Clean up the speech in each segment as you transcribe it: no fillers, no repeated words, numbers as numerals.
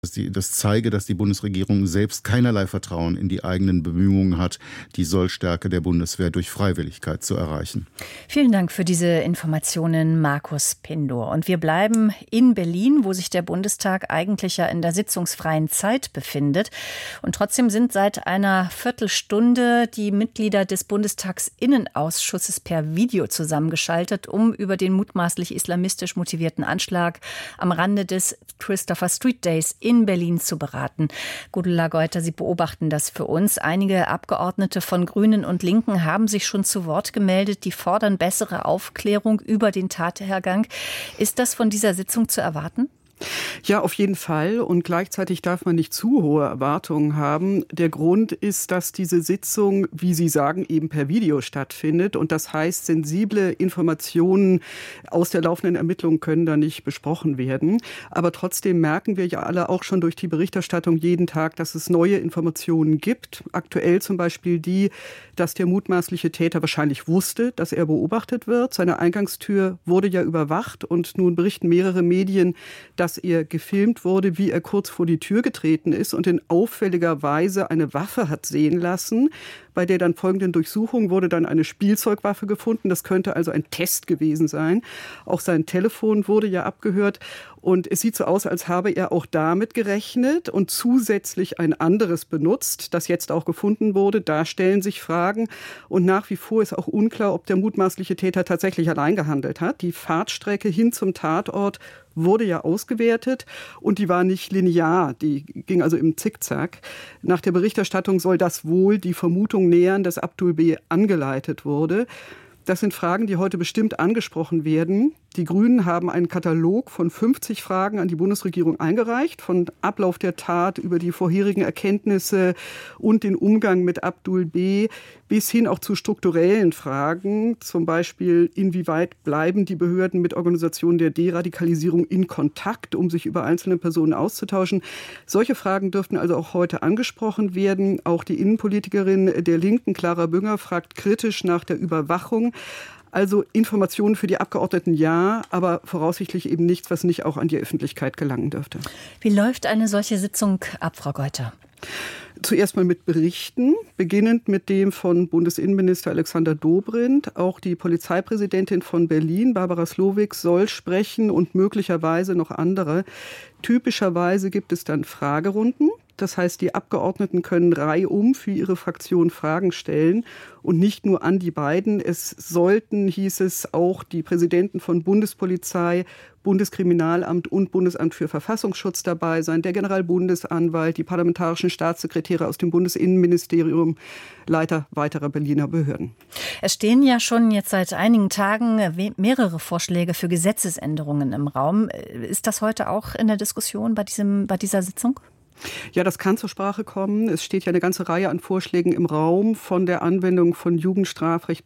Das zeige, dass die Bundesregierung selbst keinerlei Vertrauen in die eigenen Bemühungen hat, die Sollstärke der Bundeswehr durch Freiwilligkeit zu erreichen. Vielen Dank für diese Informationen, Markus Pindor. Und wir bleiben in Berlin, wo sich der Bundestag eigentlich ja in der sitzungsfreien Zeit befindet. Und trotzdem sind seit einer Viertelstunde die Mitglieder des Bundestagsinnenausschusses per Video zusammengeschaltet, um über den mutmaßlich islamistisch motivierten Anschlag am Rande des Christopher Street Days in Berlin zu beraten. Gudula Geuter, Sie beobachten das für uns. Einige Abgeordnete von Grünen und Linken haben sich schon zu Wort gemeldet. Die fordern bessere Aufklärung über den Tathergang. Ist das von dieser Sitzung zu erwarten? Ja, auf jeden Fall. Und gleichzeitig darf man nicht zu hohe Erwartungen haben. Der Grund ist, dass diese Sitzung, wie Sie sagen, eben per Video stattfindet. Und das heißt, sensible Informationen aus der laufenden Ermittlung können da nicht besprochen werden. Aber trotzdem merken wir ja alle auch schon durch die Berichterstattung jeden Tag, dass es neue Informationen gibt. Aktuell zum Beispiel die, dass der mutmaßliche Täter wahrscheinlich wusste, dass er beobachtet wird. Seine Eingangstür wurde ja überwacht. Und nun berichten mehrere Medien, dass er gefilmt wurde, wie er kurz vor die Tür getreten ist und in auffälliger Weise eine Waffe hat sehen lassen. Bei der dann folgenden Durchsuchung wurde dann eine Spielzeugwaffe gefunden. Das könnte also ein Test gewesen sein. Auch sein Telefon wurde ja abgehört. Und es sieht so aus, als habe er auch damit gerechnet und zusätzlich ein anderes benutzt, das jetzt auch gefunden wurde. Da stellen sich Fragen. Und nach wie vor ist auch unklar, ob der mutmaßliche Täter tatsächlich allein gehandelt hat. Die Fahrtstrecke hin zum Tatort wurde ja ausgewertet und die war nicht linear, die ging also im Zickzack. Nach der Berichterstattung soll das wohl die Vermutung nähern, dass Abdul B. angeleitet wurde. Das sind Fragen, die heute bestimmt angesprochen werden. Die Grünen haben einen Katalog von 50 Fragen an die Bundesregierung eingereicht, von Ablauf der Tat über die vorherigen Erkenntnisse und den Umgang mit Abdul B. bis hin auch zu strukturellen Fragen, zum Beispiel inwieweit bleiben die Behörden mit Organisationen der Deradikalisierung in Kontakt, um sich über einzelne Personen auszutauschen. Solche Fragen dürften also auch heute angesprochen werden. Auch die Innenpolitikerin der Linken, Clara Bünger, fragt kritisch nach der Überwachung. Also Informationen für die Abgeordneten ja, aber voraussichtlich eben nichts, was nicht auch an die Öffentlichkeit gelangen dürfte. Wie läuft eine solche Sitzung ab, Frau Geuter? Zuerst mal mit Berichten, beginnend mit dem von Bundesinnenminister Alexander Dobrindt. Auch die Polizeipräsidentin von Berlin, Barbara Slowik, soll sprechen und möglicherweise noch andere. Typischerweise gibt es dann Fragerunden. Das heißt, die Abgeordneten können reihum für ihre Fraktion Fragen stellen und nicht nur an die beiden. Es sollten, hieß es, auch die Präsidenten von Bundespolizei, Bundeskriminalamt und Bundesamt für Verfassungsschutz dabei sein, der Generalbundesanwalt, die parlamentarischen Staatssekretäre aus dem Bundesinnenministerium, Leiter weiterer Berliner Behörden. Es stehen ja schon jetzt seit einigen Tagen mehrere Vorschläge für Gesetzesänderungen im Raum. Ist das heute auch in der Diskussion bei dieser Sitzung? Ja, das kann zur Sprache kommen. Es steht ja eine ganze Reihe an Vorschlägen im Raum, von der Anwendung von Jugendstrafrecht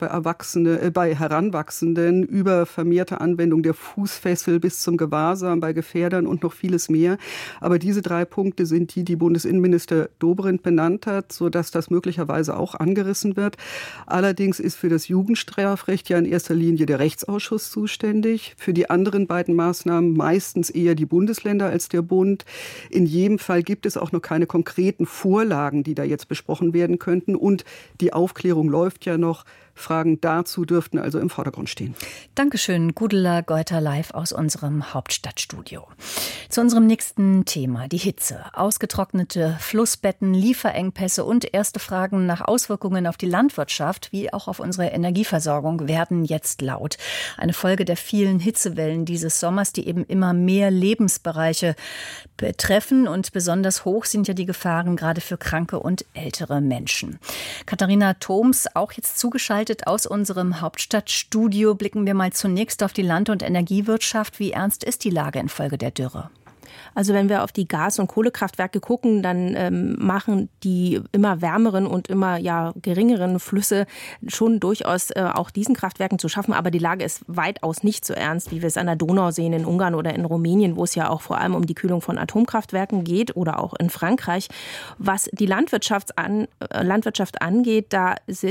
bei Heranwachsenden über vermehrte Anwendung der Fußfessel bis zum Gewahrsam bei Gefährdern und noch vieles mehr. Aber diese 3 Punkte sind die Bundesinnenminister Dobrindt benannt hat, sodass das möglicherweise auch angerissen wird. Allerdings ist für das Jugendstrafrecht ja in erster Linie der Rechtsausschuss zuständig. Für die anderen beiden Maßnahmen meistens eher die Bundesländer als der Bund. In jedem Fall gibt es auch noch keine konkreten Vorlagen, die da jetzt besprochen werden könnten. Und die Aufklärung läuft ja noch. Fragen dazu dürften also im Vordergrund stehen. Dankeschön, Gudula Geuter live aus unserem Hauptstadtstudio. Zu unserem nächsten Thema, die Hitze. Ausgetrocknete Flussbetten, Lieferengpässe und erste Fragen nach Auswirkungen auf die Landwirtschaft wie auch auf unsere Energieversorgung werden jetzt laut. Eine Folge der vielen Hitzewellen dieses Sommers, die eben immer mehr Lebensbereiche betreffen. Und besonders hoch sind ja die Gefahren gerade für kranke und ältere Menschen. Katharina Thoms, auch jetzt zugeschaltet aus unserem Hauptstadtstudio, blicken wir mal zunächst auf die Land- und Energiewirtschaft. Wie ernst ist die Lage infolge der Dürre? Also wenn wir auf die Gas- und Kohlekraftwerke gucken, dann machen die immer wärmeren und immer geringeren Flüsse schon durchaus auch diesen Kraftwerken zu schaffen. Aber die Lage ist weitaus nicht so ernst, wie wir es an der Donau sehen in Ungarn oder in Rumänien, wo es ja auch vor allem um die Kühlung von Atomkraftwerken geht oder auch in Frankreich. Was die Landwirtschaft angeht, da ist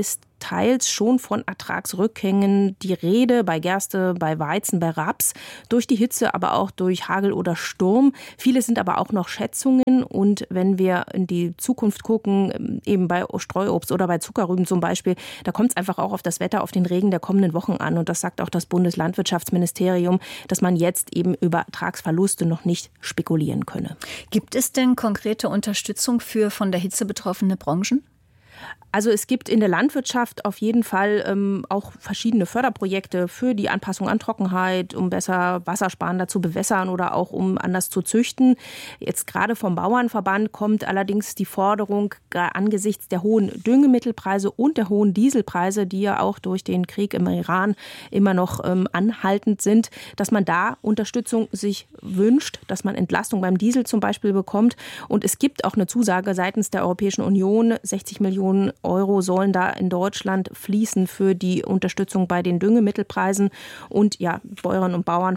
teils schon von Ertragsrückgängen die Rede, bei Gerste, bei Weizen, bei Raps, durch die Hitze, aber auch durch Hagel oder Sturm. Viele sind aber auch noch Schätzungen, und wenn wir in die Zukunft gucken, eben bei Streuobst oder bei Zuckerrüben zum Beispiel, da kommt es einfach auch auf das Wetter, auf den Regen der kommenden Wochen an, und das sagt auch das Bundeslandwirtschaftsministerium, dass man jetzt eben über Ertragsverluste noch nicht spekulieren könne. Gibt es denn konkrete Unterstützung für von der Hitze betroffene Branchen? Also es gibt in der Landwirtschaft auf jeden Fall auch verschiedene Förderprojekte für die Anpassung an Trockenheit, um besser wassersparender zu bewässern oder auch um anders zu züchten. Jetzt gerade vom Bauernverband kommt allerdings die Forderung angesichts der hohen Düngemittelpreise und der hohen Dieselpreise, die ja auch durch den Krieg im Iran immer noch anhaltend sind, dass man da Unterstützung sich wünscht, dass man Entlastung beim Diesel zum Beispiel bekommt. Und es gibt auch eine Zusage seitens der Europäischen Union, 60 Millionen Euro sollen da in Deutschland fließen für die Unterstützung bei den Düngemittelpreisen. Und ja, Bäuerinnen und Bauern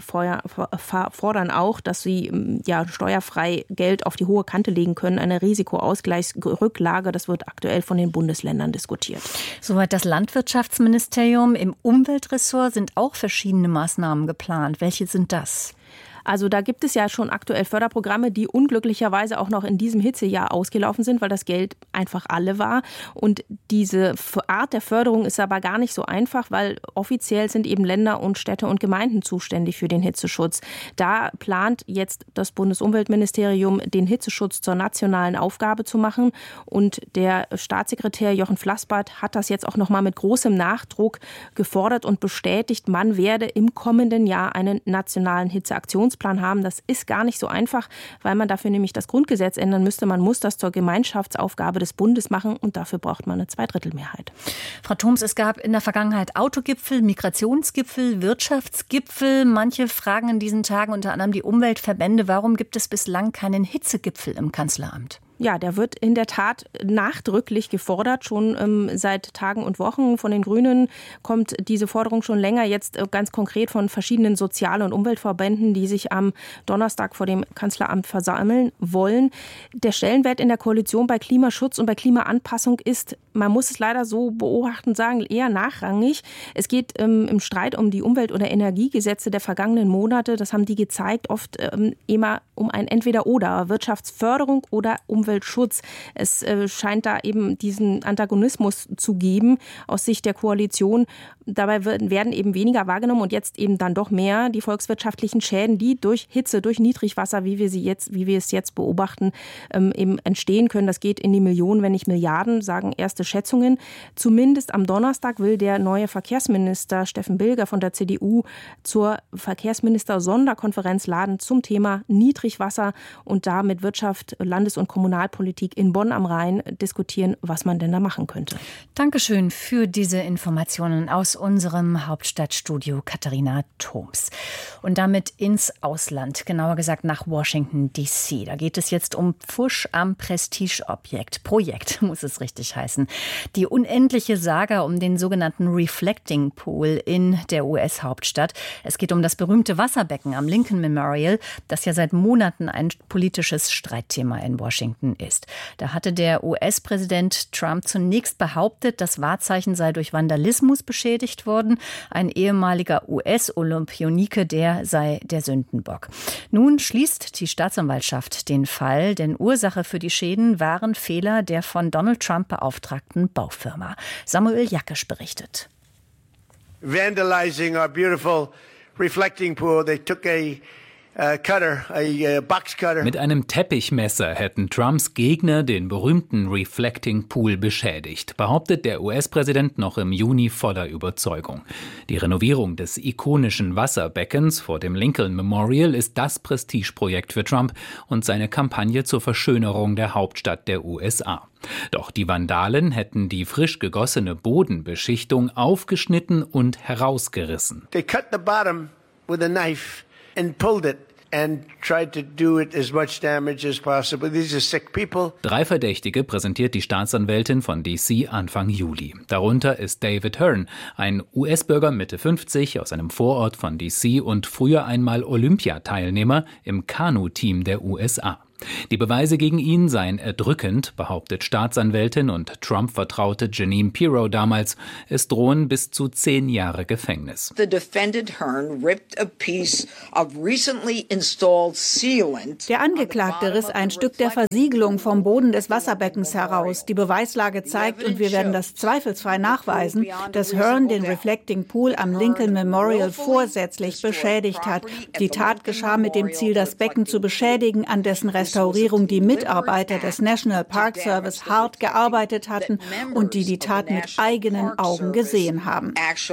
fordern auch, dass sie steuerfrei Geld auf die hohe Kante legen können. Eine Risikoausgleichsrücklage, das wird aktuell von den Bundesländern diskutiert. Soweit das Landwirtschaftsministerium. Im Umweltressort sind auch verschiedene Maßnahmen geplant. Welche sind das? Also da gibt es ja schon aktuell Förderprogramme, die unglücklicherweise auch noch in diesem Hitzejahr ausgelaufen sind, weil das Geld einfach alle war. Und diese Art der Förderung ist aber gar nicht so einfach, weil offiziell sind eben Länder und Städte und Gemeinden zuständig für den Hitzeschutz. Da plant jetzt das Bundesumweltministerium, den Hitzeschutz zur nationalen Aufgabe zu machen. Und der Staatssekretär Jochen Flassbart hat das jetzt auch noch mal mit großem Nachdruck gefordert und bestätigt, man werde im kommenden Jahr einen nationalen Hitzeaktionsplan haben. Das ist gar nicht so einfach, weil man dafür nämlich das Grundgesetz ändern müsste. Man muss das zur Gemeinschaftsaufgabe des Bundes machen, und dafür braucht man eine Zweidrittelmehrheit. Frau Thoms, es gab in der Vergangenheit Autogipfel, Migrationsgipfel, Wirtschaftsgipfel. Manche fragen in diesen Tagen, unter anderem die Umweltverbände, warum gibt es bislang keinen Hitzegipfel im Kanzleramt? Ja, der wird in der Tat nachdrücklich gefordert, schon seit Tagen und Wochen. Von den Grünen kommt diese Forderung schon länger, jetzt ganz konkret von verschiedenen Sozial- und Umweltverbänden, die sich am Donnerstag vor dem Kanzleramt versammeln wollen. Der Stellenwert in der Koalition bei Klimaschutz und bei Klimaanpassung ist, man muss es leider so beobachten sagen, eher nachrangig. Es geht im Streit um die Umwelt- oder Energiegesetze der vergangenen Monate, das haben die gezeigt, oft immer um ein Entweder-oder, Wirtschaftsförderung oder Umweltschutz. Es scheint da eben diesen Antagonismus zu geben aus Sicht der Koalition. Dabei werden eben weniger wahrgenommen und jetzt eben dann doch mehr die volkswirtschaftlichen Schäden, die durch Hitze, durch Niedrigwasser, wie wir es jetzt beobachten, eben entstehen können. Das geht in die Millionen, wenn nicht Milliarden, sagen erste Schätzungen. Zumindest am Donnerstag will der neue Verkehrsminister Steffen Bilger von der CDU zur Verkehrsminister-Sonderkonferenz laden zum Thema Niedrigwasser und da mit Wirtschaft, Landes- und Kommunalpolitik in Bonn am Rhein diskutieren, was man denn da machen könnte. Dankeschön für diese Informationen aus unserem Hauptstadtstudio, Katharina Thoms. Und damit ins Ausland, genauer gesagt nach Washington D.C. Da geht es jetzt um Pfusch am Prestigeobjekt. Muss es richtig heißen. Die unendliche Saga um den sogenannten Reflecting Pool in der US-Hauptstadt. Es geht um das berühmte Wasserbecken am Lincoln Memorial, das ja seit Monaten ein politisches Streitthema in Washington ist. Da hatte der US-Präsident Trump zunächst behauptet, das Wahrzeichen sei durch Vandalismus beschädigt worden. Ein ehemaliger US-Olympionike, der sei der Sündenbock. Nun schließt die Staatsanwaltschaft den Fall, denn Ursache für die Schäden waren Fehler der von Donald Trump beauftragten Baufirma. Samuel Jackisch berichtet. Vandalizing our beautiful reflecting pool, they took a box cutter. Mit einem Teppichmesser hätten Trumps Gegner den berühmten Reflecting Pool beschädigt, behauptet der US-Präsident noch im Juni voller Überzeugung. Die Renovierung des ikonischen Wasserbeckens vor dem Lincoln Memorial ist das Prestigeprojekt für Trump und seine Kampagne zur Verschönerung der Hauptstadt der USA. Doch die Vandalen hätten die frisch gegossene Bodenbeschichtung aufgeschnitten und herausgerissen. They cut the bottom with a knife and pulled it and tried to do it as much damage as possible. These are sick people. 3 Verdächtige präsentiert die Staatsanwältin von D.C. Anfang Juli. Darunter ist David Hearn, ein US-Bürger Mitte 50 aus einem Vorort von D.C. und früher einmal Olympiateilnehmer im Kanu-Team der USA. Die Beweise gegen ihn seien erdrückend, behauptet Staatsanwältin und Trump-Vertraute Jeanine Pirro damals. Es drohen bis zu 10 Jahre Gefängnis. The defendant Hearn ripped a piece of recently installed sealant. Der Angeklagte riss ein Stück der Versiegelung vom Boden des Wasserbeckens heraus. Die Beweislage zeigt, und wir werden das zweifelsfrei nachweisen, dass Hearn den Reflecting Pool am Lincoln Memorial vorsätzlich beschädigt hat. Die Tat geschah mit dem Ziel, das Becken zu beschädigen, an dessen Restaurierung die Mitarbeiter des National Park Service hart gearbeitet hatten und die Tat mit eigenen Augen gesehen haben.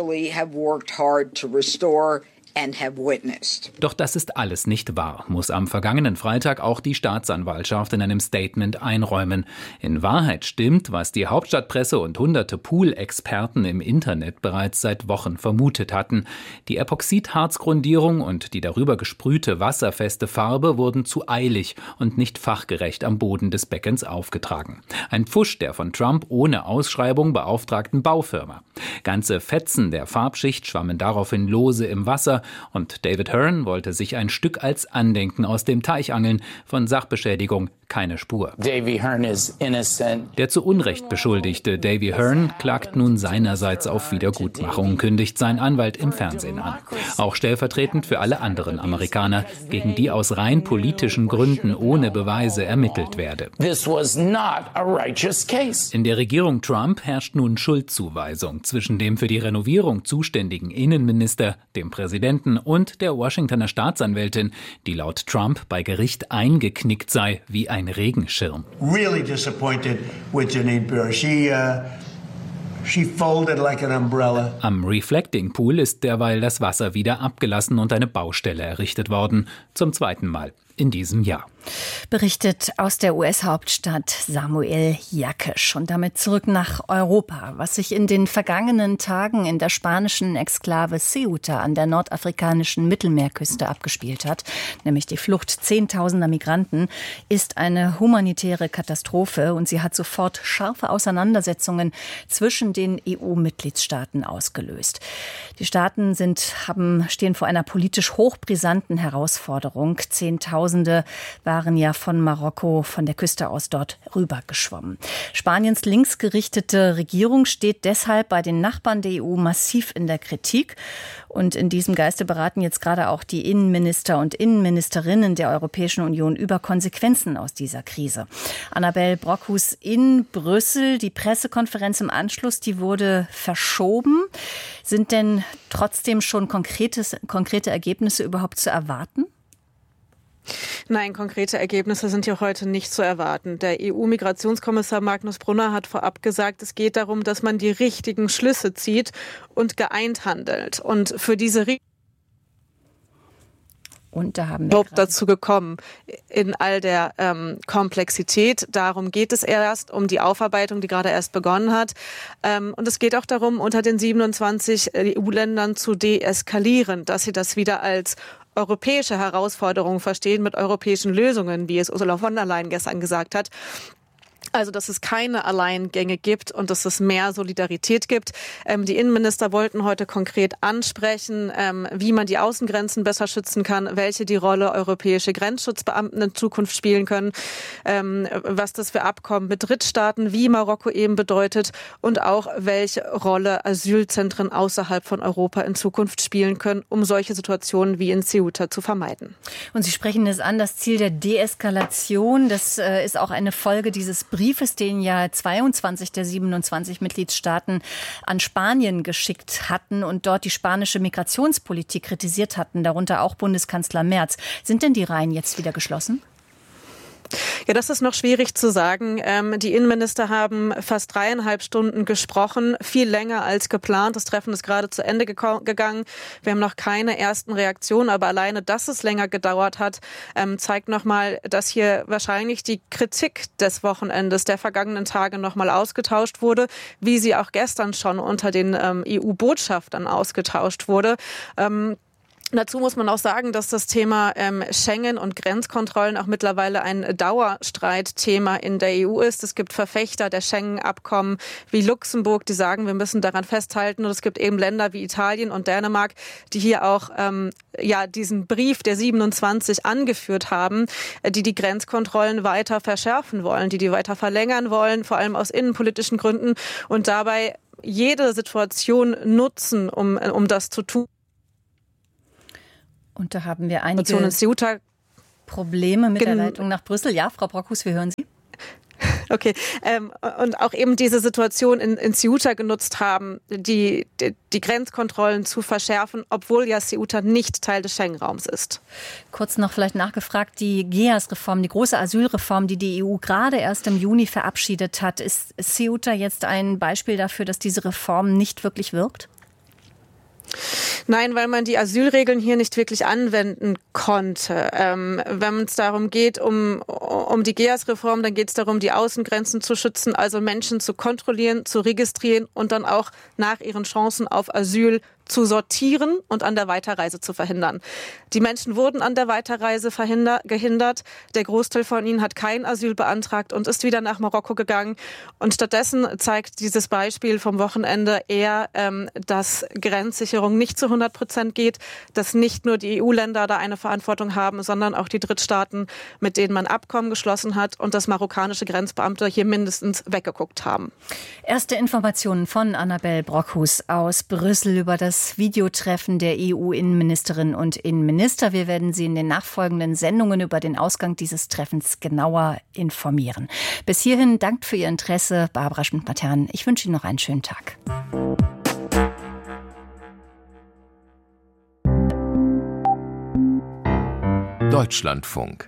Doch das ist alles nicht wahr, muss am vergangenen Freitag auch die Staatsanwaltschaft in einem Statement einräumen. In Wahrheit stimmt, was die Hauptstadtpresse und hunderte Pool-Experten im Internet bereits seit Wochen vermutet hatten. Die Epoxidharzgrundierung und die darüber gesprühte wasserfeste Farbe wurden zu eilig und nicht fachgerecht am Boden des Beckens aufgetragen. Ein Pfusch der von Trump ohne Ausschreibung beauftragten Baufirma. Ganze Fetzen der Farbschicht schwammen daraufhin lose im Wasser, und David Hearn wollte sich ein Stück als Andenken aus dem Teich angeln. Von Sachbeschädigung keine Spur. Davy Hearn is innocent. Der zu Unrecht beschuldigte Davy Hearn klagt nun seinerseits auf Wiedergutmachung, kündigt sein Anwalt im Fernsehen an. Auch stellvertretend für alle anderen Amerikaner, gegen die aus rein politischen Gründen ohne Beweise ermittelt werde. This was not a righteous case. In der Regierung Trump herrscht nun Schuldzuweisung zwischen dem für die Renovierung zuständigen Innenminister, dem Präsidenten und der Washingtoner Staatsanwältin, die laut Trump bei Gericht eingeknickt sei wie ein Regenschirm. Really disappointed with Jeanine Pirro. She folded like an umbrella. Am Reflecting Pool ist derweil das Wasser wieder abgelassen und eine Baustelle errichtet worden. Zum 2. Mal in diesem Jahr. Berichtet aus der US-Hauptstadt Samuel Jakisch. Und damit zurück nach Europa. Was sich in den vergangenen Tagen in der spanischen Exklave Ceuta an der nordafrikanischen Mittelmeerküste abgespielt hat, nämlich die Flucht Zehntausender Migranten, ist eine humanitäre Katastrophe und sie hat sofort scharfe Auseinandersetzungen zwischen den EU-Mitgliedstaaten ausgelöst. Die Staaten stehen vor einer politisch hochbrisanten Herausforderung. Zehntausende waren ja von Marokko, von der Küste aus dort rübergeschwommen. Spaniens linksgerichtete Regierung steht deshalb bei den Nachbarn der EU massiv in der Kritik. Und in diesem Geiste beraten jetzt gerade auch die Innenminister und Innenministerinnen der Europäischen Union über Konsequenzen aus dieser Krise. Annabel Brockhus in Brüssel, die Pressekonferenz im Anschluss, die wurde verschoben. Sind denn trotzdem schon konkrete Ergebnisse überhaupt zu erwarten? Nein, konkrete Ergebnisse sind ja heute nicht zu erwarten. Der EU-Migrationskommissar Magnus Brunner hat vorab gesagt, es geht darum, dass man die richtigen Schlüsse zieht und geeint handelt. Und für diese Und da haben wir dazu gekommen in all der Komplexität. Darum geht es erst, um die Aufarbeitung, die gerade erst begonnen hat. Und es geht auch darum, unter den 27 EU-Ländern zu deeskalieren, dass sie das wieder als europäische Herausforderungen verstehen mit europäischen Lösungen, wie es Ursula von der Leyen gestern gesagt hat. Also, dass es keine Alleingänge gibt und dass es mehr Solidarität gibt. Die Innenminister wollten heute konkret ansprechen, wie man die Außengrenzen besser schützen kann, welche die Rolle europäische Grenzschutzbeamten in Zukunft spielen können, was das für Abkommen mit Drittstaaten wie Marokko eben bedeutet und auch welche Rolle Asylzentren außerhalb von Europa in Zukunft spielen können, um solche Situationen wie in Ceuta zu vermeiden. Und Sie sprechen es an, das Ziel der Deeskalation, das ist auch eine Folge dieses Briefes, den ja 22 der 27 Mitgliedstaaten an Spanien geschickt hatten und dort die spanische Migrationspolitik kritisiert hatten, darunter auch Bundeskanzler Merz. Sind denn die Reihen jetzt wieder geschlossen? Ja, das ist noch schwierig zu sagen. Die Innenminister haben fast 3,5 Stunden gesprochen, viel länger als geplant. Das Treffen ist gerade zu Ende gegangen. Wir haben noch keine ersten Reaktionen, aber alleine, dass es länger gedauert hat, zeigt nochmal, dass hier wahrscheinlich die Kritik des Wochenendes, der vergangenen Tage nochmal ausgetauscht wurde, wie sie auch gestern schon unter den EU-Botschaftern ausgetauscht wurde. Dazu muss man auch sagen, dass das Thema Schengen und Grenzkontrollen auch mittlerweile ein Dauerstreitthema in der EU ist. Es gibt Verfechter der Schengen-Abkommen wie Luxemburg, die sagen, wir müssen daran festhalten. Und es gibt eben Länder wie Italien und Dänemark, die hier auch diesen Brief der 27 angeführt haben, die Grenzkontrollen weiter verschärfen wollen, die weiter verlängern wollen, vor allem aus innenpolitischen Gründen und dabei jede Situation nutzen, um das zu tun. Und da haben wir einige Probleme mit der Leitung nach Brüssel. Ja, Frau Brockhus, wir hören Sie. Okay, und auch eben diese Situation in Ceuta genutzt haben, die Grenzkontrollen zu verschärfen, obwohl ja Ceuta nicht Teil des Schengen-Raums ist. Kurz noch vielleicht nachgefragt, die GEAS-Reform, die große Asylreform, die die EU gerade erst im Juni verabschiedet hat, ist Ceuta jetzt ein Beispiel dafür, dass diese Reform nicht wirklich wirkt? Nein, weil man die Asylregeln hier nicht wirklich anwenden konnte. Wenn es darum geht, um die GEAS-Reform, dann geht es darum, die Außengrenzen zu schützen, also Menschen zu kontrollieren, zu registrieren und dann auch nach ihren Chancen auf Asyl zu sortieren und an der Weiterreise zu verhindern. Die Menschen wurden an der Weiterreise gehindert. Der Großteil von ihnen hat kein Asyl beantragt und ist wieder nach Marokko gegangen. Und stattdessen zeigt dieses Beispiel vom Wochenende eher, dass Grenzsicherung nicht zu 100% geht, dass nicht nur die EU-Länder da eine Verantwortung haben, sondern auch die Drittstaaten, mit denen man Abkommen geschlossen hat und dass marokkanische Grenzbeamte hier mindestens weggeguckt haben. Erste Informationen von Annabel Brockhus aus Brüssel über das Videotreffen der EU-Innenministerinnen und Innenminister. Wir werden Sie in den nachfolgenden Sendungen über den Ausgang dieses Treffens genauer informieren. Bis hierhin dankt für Ihr Interesse Barbara Schmidt-Matern. Ich wünsche Ihnen noch einen schönen Tag. Deutschlandfunk.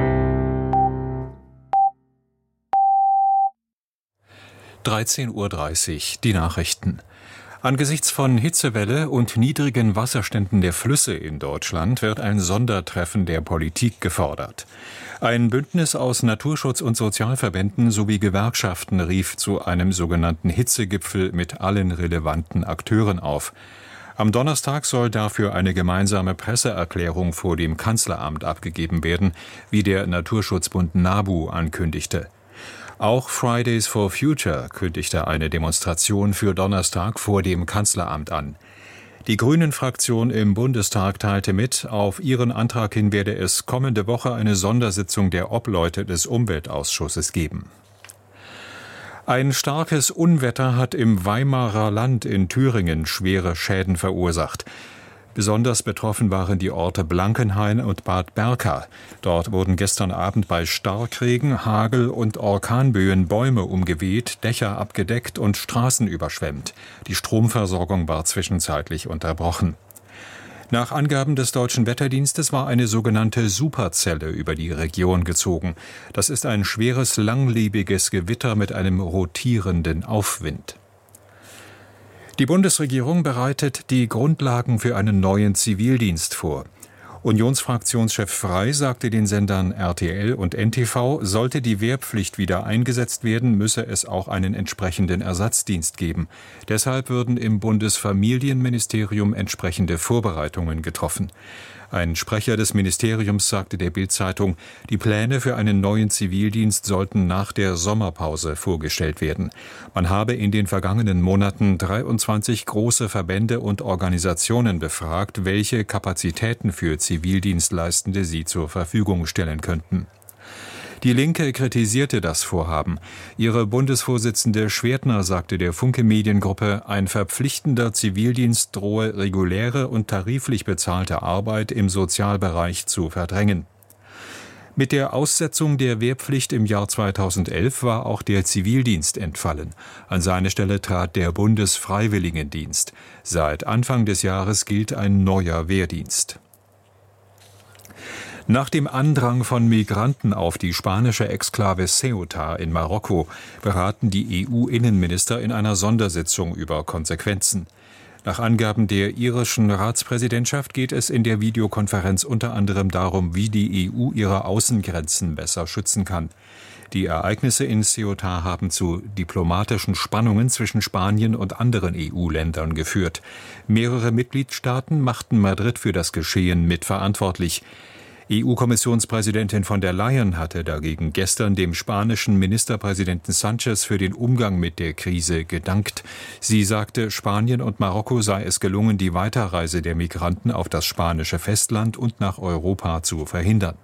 (13:30 Uhr), die Nachrichten. Angesichts von Hitzewelle und niedrigen Wasserständen der Flüsse in Deutschland wird ein Sondertreffen der Politik gefordert. Ein Bündnis aus Naturschutz- und Sozialverbänden sowie Gewerkschaften rief zu einem sogenannten Hitzegipfel mit allen relevanten Akteuren auf. Am Donnerstag soll dafür eine gemeinsame Presseerklärung vor dem Kanzleramt abgegeben werden, wie der Naturschutzbund NABU ankündigte. Auch Fridays for Future kündigte eine Demonstration für Donnerstag vor dem Kanzleramt an. Die Grünen-Fraktion im Bundestag teilte mit, auf ihren Antrag hin werde es kommende Woche eine Sondersitzung der Obleute des Umweltausschusses geben. Ein starkes Unwetter hat im Weimarer Land in Thüringen schwere Schäden verursacht. Besonders betroffen waren die Orte Blankenhain und Bad Berka. Dort wurden gestern Abend bei Starkregen, Hagel und Orkanböen Bäume umgeweht, Dächer abgedeckt und Straßen überschwemmt. Die Stromversorgung war zwischenzeitlich unterbrochen. Nach Angaben des Deutschen Wetterdienstes war eine sogenannte Superzelle über die Region gezogen. Das ist ein schweres, langlebiges Gewitter mit einem rotierenden Aufwind. Die Bundesregierung bereitet die Grundlagen für einen neuen Zivildienst vor. Unionsfraktionschef Frey sagte den Sendern RTL und NTV, sollte die Wehrpflicht wieder eingesetzt werden, müsse es auch einen entsprechenden Ersatzdienst geben. Deshalb würden im Bundesfamilienministerium entsprechende Vorbereitungen getroffen. Ein Sprecher des Ministeriums sagte der Bild-Zeitung, die Pläne für einen neuen Zivildienst sollten nach der Sommerpause vorgestellt werden. Man habe in den vergangenen Monaten 23 große Verbände und Organisationen befragt, welche Kapazitäten für Zivildienstleistende sie zur Verfügung stellen könnten. Die Linke kritisierte das Vorhaben. Ihre Bundesvorsitzende Schwertner sagte der Funke-Mediengruppe, ein verpflichtender Zivildienst drohe reguläre und tariflich bezahlte Arbeit im Sozialbereich zu verdrängen. Mit der Aussetzung der Wehrpflicht im Jahr 2011 war auch der Zivildienst entfallen. An seine Stelle trat der Bundesfreiwilligendienst. Seit Anfang des Jahres gilt ein neuer Wehrdienst. Nach dem Andrang von Migranten auf die spanische Exklave Ceuta in Marokko beraten die EU-Innenminister in einer Sondersitzung über Konsequenzen. Nach Angaben der irischen Ratspräsidentschaft geht es in der Videokonferenz unter anderem darum, wie die EU ihre Außengrenzen besser schützen kann. Die Ereignisse in Ceuta haben zu diplomatischen Spannungen zwischen Spanien und anderen EU-Ländern geführt. Mehrere Mitgliedstaaten machten Madrid für das Geschehen mitverantwortlich. EU-Kommissionspräsidentin von der Leyen hatte dagegen gestern dem spanischen Ministerpräsidenten Sánchez für den Umgang mit der Krise gedankt. Sie sagte, Spanien und Marokko sei es gelungen, die Weiterreise der Migranten auf das spanische Festland und nach Europa zu verhindern.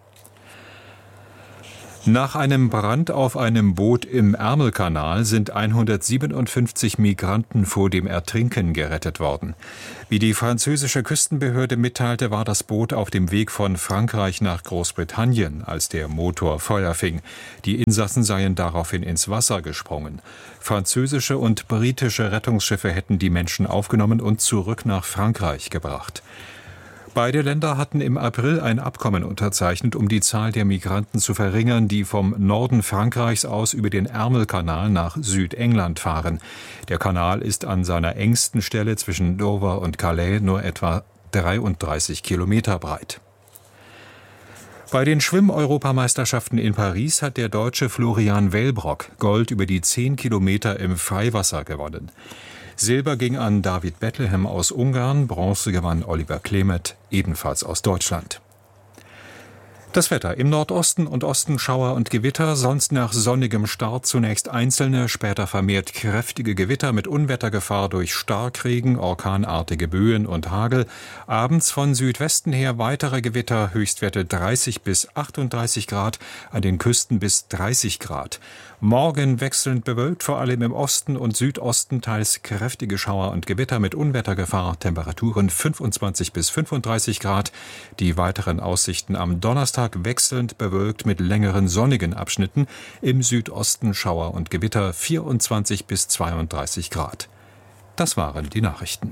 Nach einem Brand auf einem Boot im Ärmelkanal sind 157 Migranten vor dem Ertrinken gerettet worden. Wie die französische Küstenbehörde mitteilte, war das Boot auf dem Weg von Frankreich nach Großbritannien, als der Motor Feuer fing. Die Insassen seien daraufhin ins Wasser gesprungen. Französische und britische Rettungsschiffe hätten die Menschen aufgenommen und zurück nach Frankreich gebracht. Beide Länder hatten im April ein Abkommen unterzeichnet, um die Zahl der Migranten zu verringern, die vom Norden Frankreichs aus über den Ärmelkanal nach Südengland fahren. Der Kanal ist an seiner engsten Stelle zwischen Dover und Calais nur etwa 33 Kilometer breit. Bei den Schwimm-Europameisterschaften in Paris hat der Deutsche Florian Wellbrock Gold über die 10 Kilometer im Freiwasser gewonnen. Silber ging an David Bethlehem aus Ungarn, Bronze gewann Oliver Klemet, ebenfalls aus Deutschland. Das Wetter: im Nordosten und Osten Schauer und Gewitter, sonst nach sonnigem Start zunächst einzelne, später vermehrt kräftige Gewitter mit Unwettergefahr durch Starkregen, orkanartige Böen und Hagel. Abends von Südwesten her weitere Gewitter, Höchstwerte 30 bis 38 Grad, an den Küsten bis 30 Grad. Morgen wechselnd bewölkt, vor allem im Osten und Südosten teils kräftige Schauer und Gewitter mit Unwettergefahr, Temperaturen 25 bis 35 Grad. Die weiteren Aussichten: am Donnerstag wechselnd bewölkt mit längeren sonnigen Abschnitten, im Südosten Schauer und Gewitter, 24 bis 32 Grad. Das waren die Nachrichten.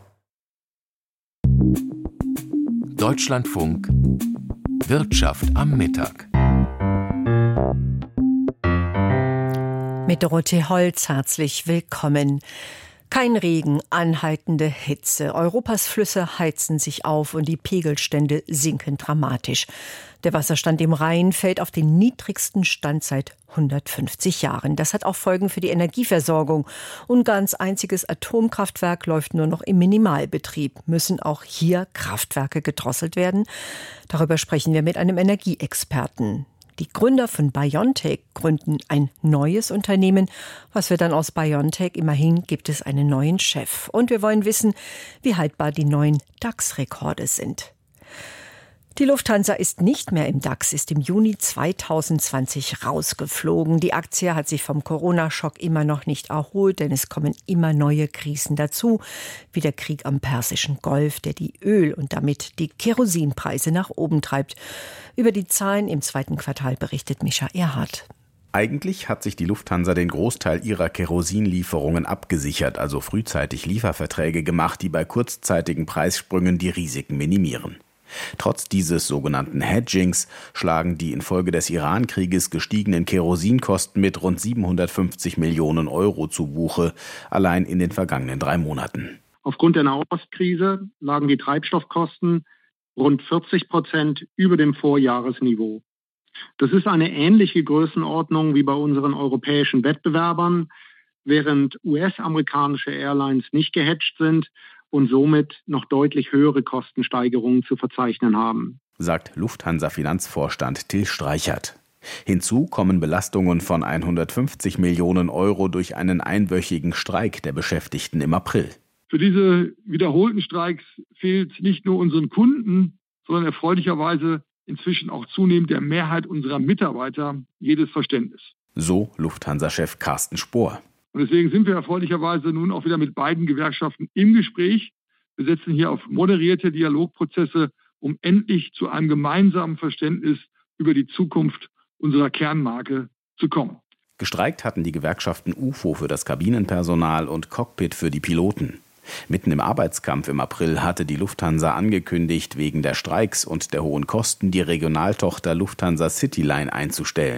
Deutschlandfunk Wirtschaft am Mittag. Mit Dorothee Holz herzlich willkommen. Kein Regen, anhaltende Hitze. Europas Flüsse heizen sich auf und die Pegelstände sinken dramatisch. Der Wasserstand im Rhein fällt auf den niedrigsten Stand seit 150 Jahren. Das hat auch Folgen für die Energieversorgung. Ungarns einziges Atomkraftwerk läuft nur noch im Minimalbetrieb. Müssen auch hier Kraftwerke gedrosselt werden? Darüber sprechen wir mit einem Energieexperten. Die Gründer von BioNTech gründen ein neues Unternehmen. Was wird dann aus BioNTech? Immerhin gibt es einen neuen Chef. Und wir wollen wissen, wie haltbar die neuen DAX-Rekorde sind. Die Lufthansa ist nicht mehr im DAX, ist im Juni 2020 rausgeflogen. Die Aktie hat sich vom Corona-Schock immer noch nicht erholt, denn es kommen immer neue Krisen dazu, wie der Krieg am Persischen Golf, der die Öl- und damit die Kerosinpreise nach oben treibt. Über die Zahlen im zweiten Quartal berichtet Mischa Erhardt. Eigentlich hat sich die Lufthansa den Großteil ihrer Kerosinlieferungen abgesichert, also frühzeitig Lieferverträge gemacht, die bei kurzzeitigen Preissprüngen die Risiken minimieren. Trotz dieses sogenannten Hedgings schlagen die infolge des Iran-Krieges gestiegenen Kerosinkosten mit rund 750 Millionen Euro zu Buche, allein in den vergangenen 3 Monaten. Aufgrund der Nahostkrise lagen die Treibstoffkosten rund 40% über dem Vorjahresniveau. Das ist eine ähnliche Größenordnung wie bei unseren europäischen Wettbewerbern, während US-amerikanische Airlines nicht gehedgt sind und somit noch deutlich höhere Kostensteigerungen zu verzeichnen haben, sagt Lufthansa-Finanzvorstand Till Streichert. Hinzu kommen Belastungen von 150 Millionen Euro durch einen einwöchigen Streik der Beschäftigten im April. Für diese wiederholten Streiks fehlt nicht nur unseren Kunden, sondern erfreulicherweise inzwischen auch zunehmend der Mehrheit unserer Mitarbeiter jedes Verständnis. So Lufthansa-Chef Carsten Spohr. Und deswegen sind wir erfreulicherweise nun auch wieder mit beiden Gewerkschaften im Gespräch. Wir setzen hier auf moderierte Dialogprozesse, um endlich zu einem gemeinsamen Verständnis über die Zukunft unserer Kernmarke zu kommen. Gestreikt hatten die Gewerkschaften UFO für das Kabinenpersonal und Cockpit für die Piloten. Mitten im Arbeitskampf im April hatte die Lufthansa angekündigt, wegen der Streiks und der hohen Kosten die Regionaltochter Lufthansa Cityline einzustellen.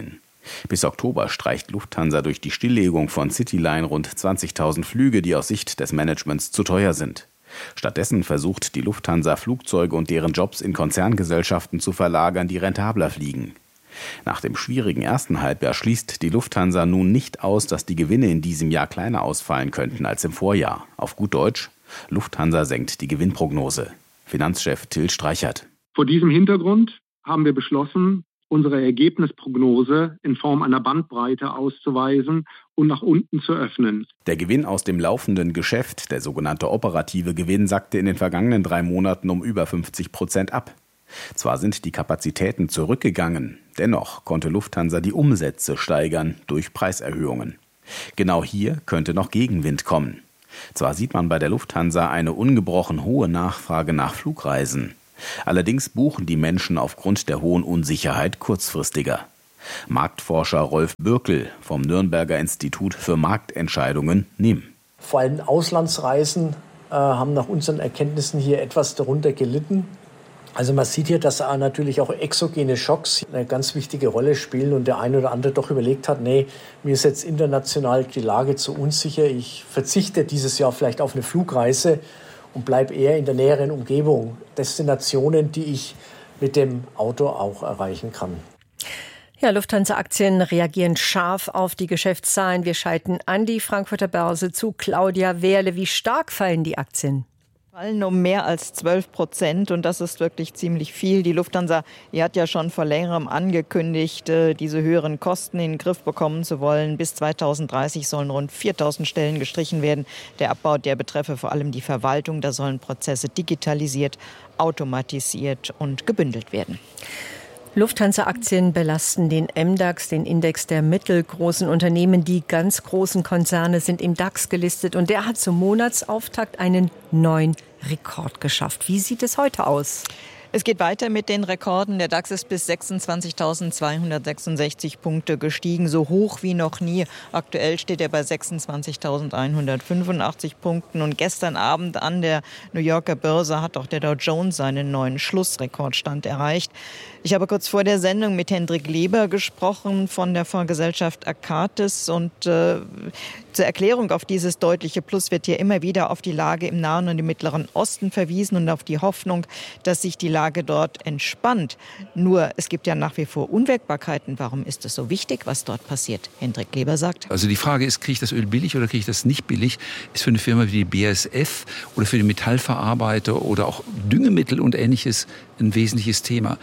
Bis Oktober streicht Lufthansa durch die Stilllegung von Cityline rund 20.000 Flüge, die aus Sicht des Managements zu teuer sind. Stattdessen versucht die Lufthansa, Flugzeuge und deren Jobs in Konzerngesellschaften zu verlagern, die rentabler fliegen. Nach dem schwierigen ersten Halbjahr schließt die Lufthansa nun nicht aus, dass die Gewinne in diesem Jahr kleiner ausfallen könnten als im Vorjahr. Auf gut Deutsch, Lufthansa senkt die Gewinnprognose. Finanzchef Till Streichert. Vor diesem Hintergrund haben wir beschlossen, unsere Ergebnisprognose in Form einer Bandbreite auszuweisen und nach unten zu öffnen. Der Gewinn aus dem laufenden Geschäft, der sogenannte operative Gewinn, sackte in den vergangenen 3 Monaten um über 50% ab. Zwar sind die Kapazitäten zurückgegangen, dennoch konnte Lufthansa die Umsätze steigern durch Preiserhöhungen. Genau hier könnte noch Gegenwind kommen. Zwar sieht man bei der Lufthansa eine ungebrochen hohe Nachfrage nach Flugreisen. Allerdings buchen die Menschen aufgrund der hohen Unsicherheit kurzfristiger. Marktforscher Rolf Bürkel vom Nürnberger Institut für Marktentscheidungen NIM. Vor allem Auslandsreisen haben nach unseren Erkenntnissen hier etwas darunter gelitten. Also man sieht hier, dass natürlich auch exogene Schocks eine ganz wichtige Rolle spielen und der eine oder andere doch überlegt hat, nee, mir ist jetzt international die Lage zu unsicher, ich verzichte dieses Jahr vielleicht auf eine Flugreise und bleibe eher in der näheren Umgebung. Destinationen, die ich mit dem Auto auch erreichen kann. Ja, Lufthansa-Aktien reagieren scharf auf die Geschäftszahlen. Wir schalten an die Frankfurter Börse zu Claudia Wehrle. Wie stark fallen die Aktien? Fallen um mehr als 12% und das ist wirklich ziemlich viel. Die Lufthansa, die hat ja schon vor längerem angekündigt, diese höheren Kosten in den Griff bekommen zu wollen. Bis 2030 sollen rund 4.000 Stellen gestrichen werden. Der Abbau, der betreffe vor allem die Verwaltung. Da sollen Prozesse digitalisiert, automatisiert und gebündelt werden. Lufthansa-Aktien belasten den MDAX, den Index der mittelgroßen Unternehmen. Die ganz großen Konzerne sind im DAX gelistet und der hat zum Monatsauftakt einen neuen Rekord geschafft. Wie sieht es heute aus? Es geht weiter mit den Rekorden. Der DAX ist bis 26.266 Punkte gestiegen, so hoch wie noch nie. Aktuell steht er bei 26.185 Punkten. Und gestern Abend an der New Yorker Börse hat auch der Dow Jones seinen neuen Schlussrekordstand erreicht. Ich habe kurz vor der Sendung mit Hendrik Leber gesprochen von der Fondsgesellschaft Akatis und zur Erklärung auf dieses deutliche Plus wird hier immer wieder auf die Lage im Nahen und im Mittleren Osten verwiesen und auf die Hoffnung, dass sich die Lage dort entspannt. Nur, es gibt ja nach wie vor Unwägbarkeiten. Warum ist es so wichtig, was dort passiert? Hendrik Leber sagt. Also die Frage ist, kriege ich das Öl billig oder kriege ich das nicht billig? Ist für eine Firma wie die BASF oder für die Metallverarbeiter oder auch Düngemittel und Ähnliches ein wesentliches Thema.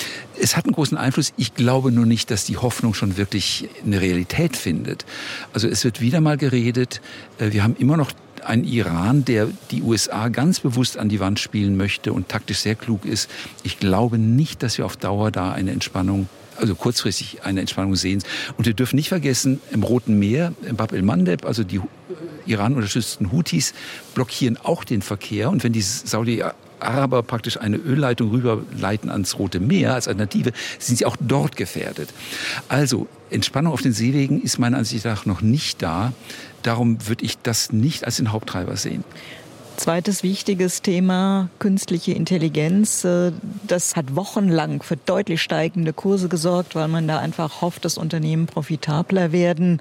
Es hat einen großen Einfluss. Ich glaube nur nicht, dass die Hoffnung schon wirklich eine Realität findet. Also es wird wieder mal geredet. Wir haben immer noch einen Iran, der die USA ganz bewusst an die Wand spielen möchte und taktisch sehr klug ist. Ich glaube nicht, dass wir auf Dauer da eine Entspannung, also kurzfristig eine Entspannung sehen. Und wir dürfen nicht vergessen, im Roten Meer, im Bab el-Mandeb, also die Iran unterstützten Houthis blockieren auch den Verkehr. Und wenn die Saudi-Araber praktisch eine Ölleitung rüberleiten ans Rote Meer als Alternative, sind sie auch dort gefährdet. Also Entspannung auf den Seewegen ist meiner Ansicht nach noch nicht da. Darum würde ich das nicht als den Haupttreiber sehen. Zweites wichtiges Thema, künstliche Intelligenz. Das hat wochenlang für deutlich steigende Kurse gesorgt, weil man da einfach hofft, dass Unternehmen profitabler werden.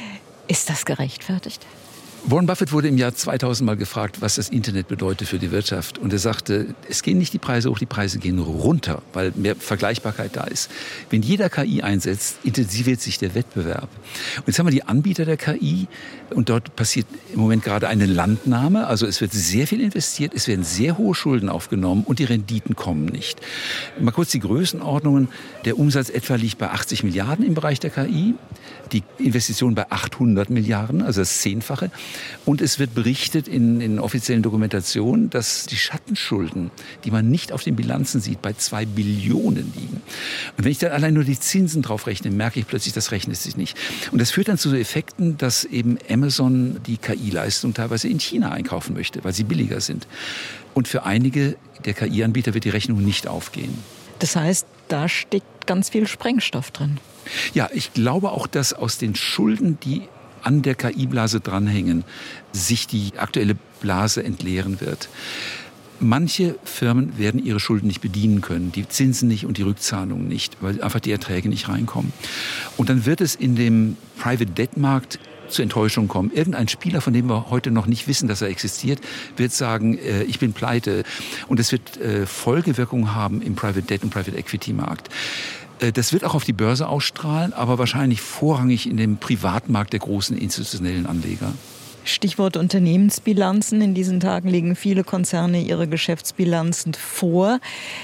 Ist das gerechtfertigt? Warren Buffett wurde im Jahr 2000 mal gefragt, was das Internet bedeutet für die Wirtschaft. Und er sagte, es gehen nicht die Preise hoch, die Preise gehen runter, weil mehr Vergleichbarkeit da ist. Wenn jeder KI einsetzt, intensiviert sich der Wettbewerb. Und jetzt haben wir die Anbieter der KI und dort passiert im Moment gerade eine Landnahme. Also es wird sehr viel investiert, es werden sehr hohe Schulden aufgenommen und die Renditen kommen nicht. Mal kurz die Größenordnungen. Der Umsatz etwa liegt bei 80 Milliarden im Bereich der KI. Die Investition bei 800 Milliarden, also das Zehnfache. Und es wird berichtet in offiziellen Dokumentationen, dass die Schattenschulden, die man nicht auf den Bilanzen sieht, bei 2 Billionen liegen. Und wenn ich dann allein nur die Zinsen drauf rechne, merke ich plötzlich, das rechnet sich nicht. Und das führt dann zu so Effekten, dass eben Amazon die KI-Leistung teilweise in China einkaufen möchte, weil sie billiger sind. Und für einige der KI-Anbieter wird die Rechnung nicht aufgehen. Das heißt, da steckt ganz viel Sprengstoff drin. Ja, ich glaube auch, dass aus den Schulden, die an der KI-Blase dranhängen, sich die aktuelle Blase entleeren wird. Manche Firmen werden ihre Schulden nicht bedienen können, die Zinsen nicht und die Rückzahlungen nicht, weil einfach die Erträge nicht reinkommen. Und dann wird es in dem Private Debt Markt zu Enttäuschung kommen. Irgendein Spieler, von dem wir heute noch nicht wissen, dass er existiert, wird sagen, ich bin pleite. Und es wird Folgewirkungen haben im Private Debt und Private Equity Markt. Das wird auch auf die Börse ausstrahlen, aber wahrscheinlich vorrangig in dem Privatmarkt der großen institutionellen Anleger. Stichwort Unternehmensbilanzen. In diesen Tagen legen viele Konzerne ihre Geschäftsbilanzen vor.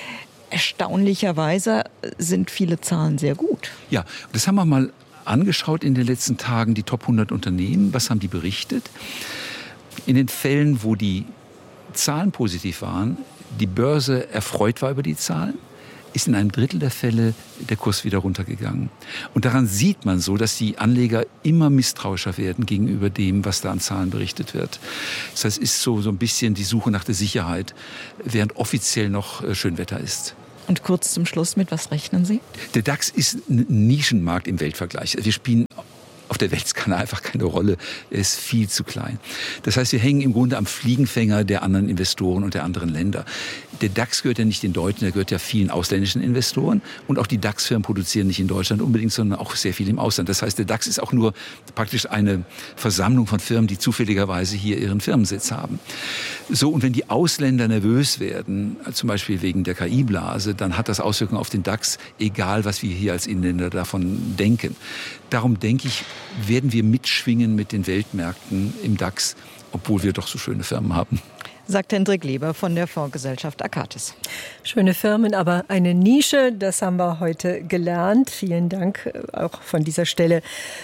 Erstaunlicherweise sind viele Zahlen sehr gut. Ja, das haben wir mal angeschaut in den letzten Tagen, die Top 100 Unternehmen. Was haben die berichtet? In den Fällen, wo die Zahlen positiv waren, die Börse erfreut war über die Zahlen, ist in einem Drittel der Fälle der Kurs wieder runtergegangen. Und daran sieht man so, dass die Anleger immer misstrauischer werden gegenüber dem, was da an Zahlen berichtet wird. Das heißt, es ist so ein bisschen die Suche nach der Sicherheit, während offiziell noch Schönwetter ist. Und kurz zum Schluss, mit was rechnen Sie? Der DAX ist ein Nischenmarkt im Weltvergleich. Wir spielen auf der Weltskala einfach keine Rolle. Er ist viel zu klein. Das heißt, wir hängen im Grunde am Fliegenfänger der anderen Investoren und der anderen Länder. Der DAX gehört ja nicht den Deutschen, der gehört ja vielen ausländischen Investoren. Und auch die DAX-Firmen produzieren nicht in Deutschland unbedingt, sondern auch sehr viel im Ausland. Das heißt, der DAX ist auch nur praktisch eine Versammlung von Firmen, die zufälligerweise hier ihren Firmensitz haben. So, und wenn die Ausländer nervös werden, zum Beispiel wegen der KI-Blase, dann hat das Auswirkungen auf den DAX, egal was wir hier als Inländer davon denken. Darum denke ich, werden wir mitschwingen mit den Weltmärkten im DAX, obwohl wir doch so schöne Firmen haben. Sagt Hendrik Leber von der Fondsgesellschaft Akatis. Schöne Firmen, aber eine Nische, das haben wir heute gelernt. Vielen Dank auch von dieser Stelle.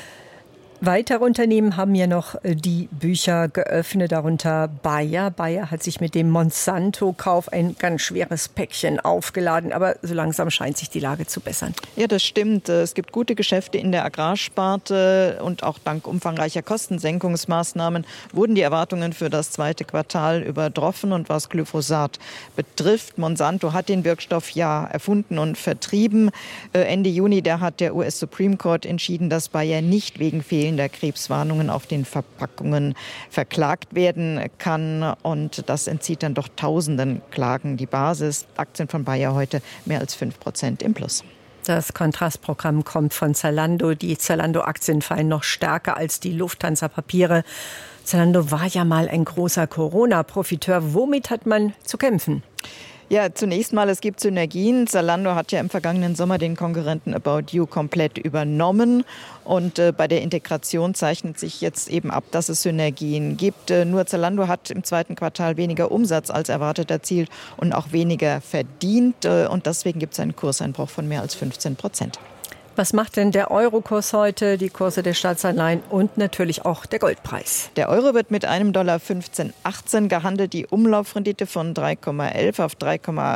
Weitere Unternehmen haben ja noch die Bücher geöffnet, darunter Bayer. Bayer hat sich mit dem Monsanto-Kauf ein ganz schweres Päckchen aufgeladen, aber so langsam scheint sich die Lage zu bessern. Ja, das stimmt. Es gibt gute Geschäfte in der Agrarsparte und auch dank umfangreicher Kostensenkungsmaßnahmen wurden die Erwartungen für das zweite Quartal übertroffen. Und was Glyphosat betrifft, Monsanto hat den Wirkstoff ja erfunden und vertrieben. Ende Juni, da hat der US Supreme Court entschieden, dass Bayer nicht wegen fehlender Krebswarnungen auf den Verpackungen verklagt werden kann. Und das entzieht dann doch tausenden Klagen die Basis. Aktien von Bayer heute mehr als 5% im Plus. Das Kontrastprogramm kommt von Zalando. Die Zalando-Aktien fallen noch stärker als die Lufthansa-Papiere. Zalando war ja mal ein großer Corona-Profiteur. Womit hat man zu kämpfen? Ja, zunächst mal, es gibt Synergien. Zalando hat ja im vergangenen Sommer den Konkurrenten About You komplett übernommen. Und bei der Integration zeichnet sich jetzt eben ab, dass es Synergien gibt. Nur Zalando hat im zweiten Quartal weniger Umsatz als erwartet erzielt und auch weniger verdient. Und deswegen gibt es einen Kurseinbruch von mehr als 15%. Was macht denn der Eurokurs heute, die Kurse der Staatsanleihen und natürlich auch der Goldpreis? Der Euro wird mit einem $, 15,18 gehandelt. Die Umlaufrendite von 3,11 auf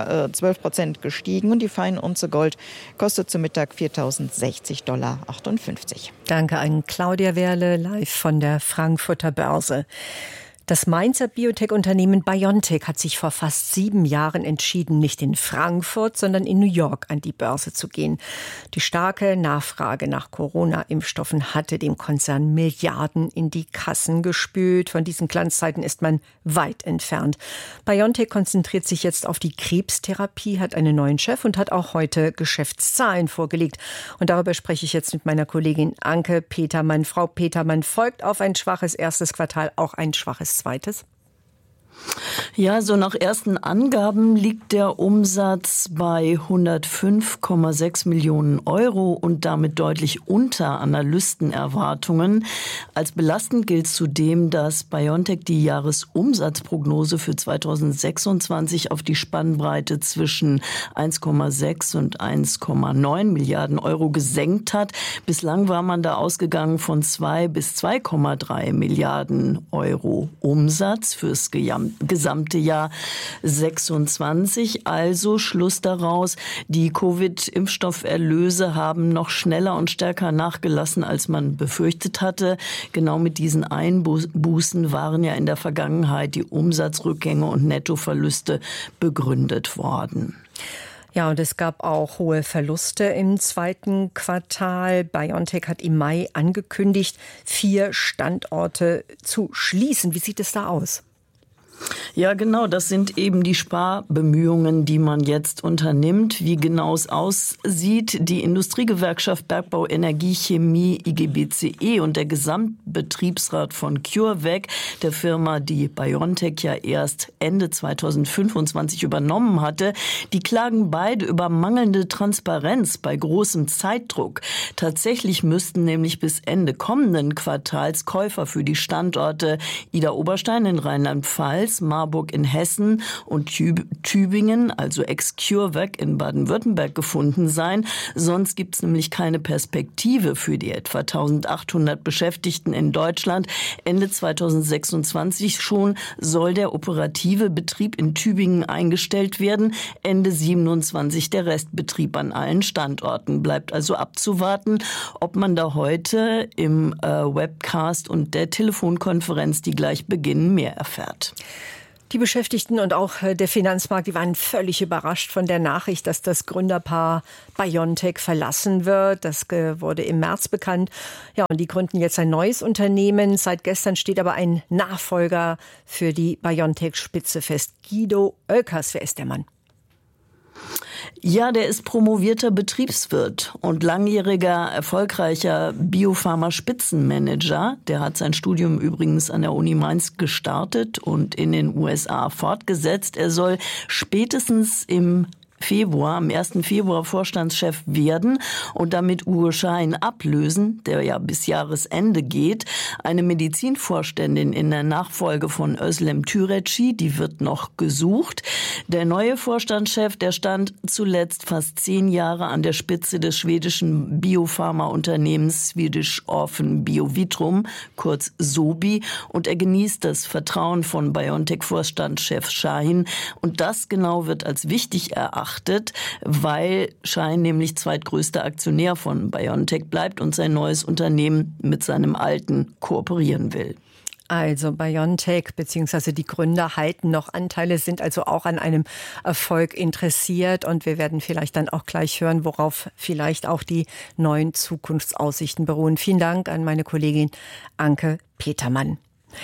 3,12% gestiegen. Und die Feinunze Gold kostet zu Mittag $4.060,58. Danke an Claudia Werle, live von der Frankfurter Börse. Das Mainzer Biotech-Unternehmen BioNTech hat sich vor fast 7 Jahren entschieden, nicht in Frankfurt, sondern in New York an die Börse zu gehen. Die starke Nachfrage nach Corona-Impfstoffen hatte dem Konzern Milliarden in die Kassen gespült. Von diesen Glanzzeiten ist man weit entfernt. BioNTech konzentriert sich jetzt auf die Krebstherapie, hat einen neuen Chef und hat auch heute Geschäftszahlen vorgelegt. Und darüber spreche ich jetzt mit meiner Kollegin Anke Petermann. Frau Petermann, folgt auf ein schwaches erstes Quartal auch ein schwaches zweites? Ja, so nach ersten Angaben liegt der Umsatz bei 105,6 Millionen Euro und damit deutlich unter Analystenerwartungen. Als belastend gilt zudem, dass BioNTech die Jahresumsatzprognose für 2026 auf die Spannbreite zwischen 1,6 und 1,9 Milliarden Euro gesenkt hat. Bislang war man da ausgegangen von 2 bis 2,3 Milliarden Euro Umsatz fürs gesamte Jahr 26. Also Schluss daraus, die Covid-Impfstofferlöse haben noch schneller und stärker nachgelassen, als man befürchtet hatte. Genau mit diesen Einbußen waren ja in der Vergangenheit die Umsatzrückgänge und Nettoverluste begründet worden. Ja, und es gab auch hohe Verluste im zweiten Quartal. BioNTech hat im Mai angekündigt, 4 Standorte zu schließen. Wie sieht es da aus? Ja, genau. Das sind eben die Sparbemühungen, die man jetzt unternimmt. Wie genau es aussieht, die Industriegewerkschaft Bergbau, Energie, Chemie, IGBCE und der Gesamtbetriebsrat von CureVac, der Firma, die BioNTech ja erst Ende 2025 übernommen hatte, die klagen beide über mangelnde Transparenz bei großem Zeitdruck. Tatsächlich müssten nämlich bis Ende kommenden Quartals Käufer für die Standorte Idar-Oberstein in Rheinland-Pfalz, Marburg in Hessen und Tübingen, also ex-CureVac in Baden-Württemberg, gefunden sein. Sonst gibt es nämlich keine Perspektive für die etwa 1800 Beschäftigten in Deutschland. Ende 2026 schon soll der operative Betrieb in Tübingen eingestellt werden. Ende 27 der Restbetrieb an allen Standorten. Bleibt also abzuwarten, ob man da heute im Webcast und der Telefonkonferenz, die gleich beginnen, mehr erfährt. Die Beschäftigten und auch der Finanzmarkt, die waren völlig überrascht von der Nachricht, dass das Gründerpaar BioNTech verlassen wird. Das wurde im März bekannt. Ja, und die gründen jetzt ein neues Unternehmen. Seit gestern steht aber ein Nachfolger für die BioNTech-Spitze fest. Guido Oelkers, wer ist der Mann? Ja, der ist promovierter Betriebswirt und langjähriger, erfolgreicher Biopharma-Spitzenmanager. Der hat sein Studium übrigens an der Uni Mainz gestartet und in den USA fortgesetzt. Er soll spätestens am 1. Februar Vorstandschef werden und damit Uwe Schein ablösen, der ja bis Jahresende geht. Eine Medizinvorständin in der Nachfolge von Özlem Türeci, die wird noch gesucht. Der neue Vorstandschef, der stand zuletzt fast 10 Jahre an der Spitze des schwedischen Biopharma-Unternehmens Swedish Orphan Biovitrum, kurz SOBI, und er genießt das Vertrauen von BioNTech-Vorstandschef Schein. Und das genau wird als wichtig erachtet, weil Schein nämlich zweitgrößter Aktionär von BioNTech bleibt und sein neues Unternehmen mit seinem alten kooperieren will. Also BioNTech bzw. die Gründer halten noch Anteile, sind also auch an einem Erfolg interessiert. Und wir werden vielleicht dann auch gleich hören, worauf vielleicht auch die neuen Zukunftsaussichten beruhen. Vielen Dank an meine Kollegin Anke Petermann.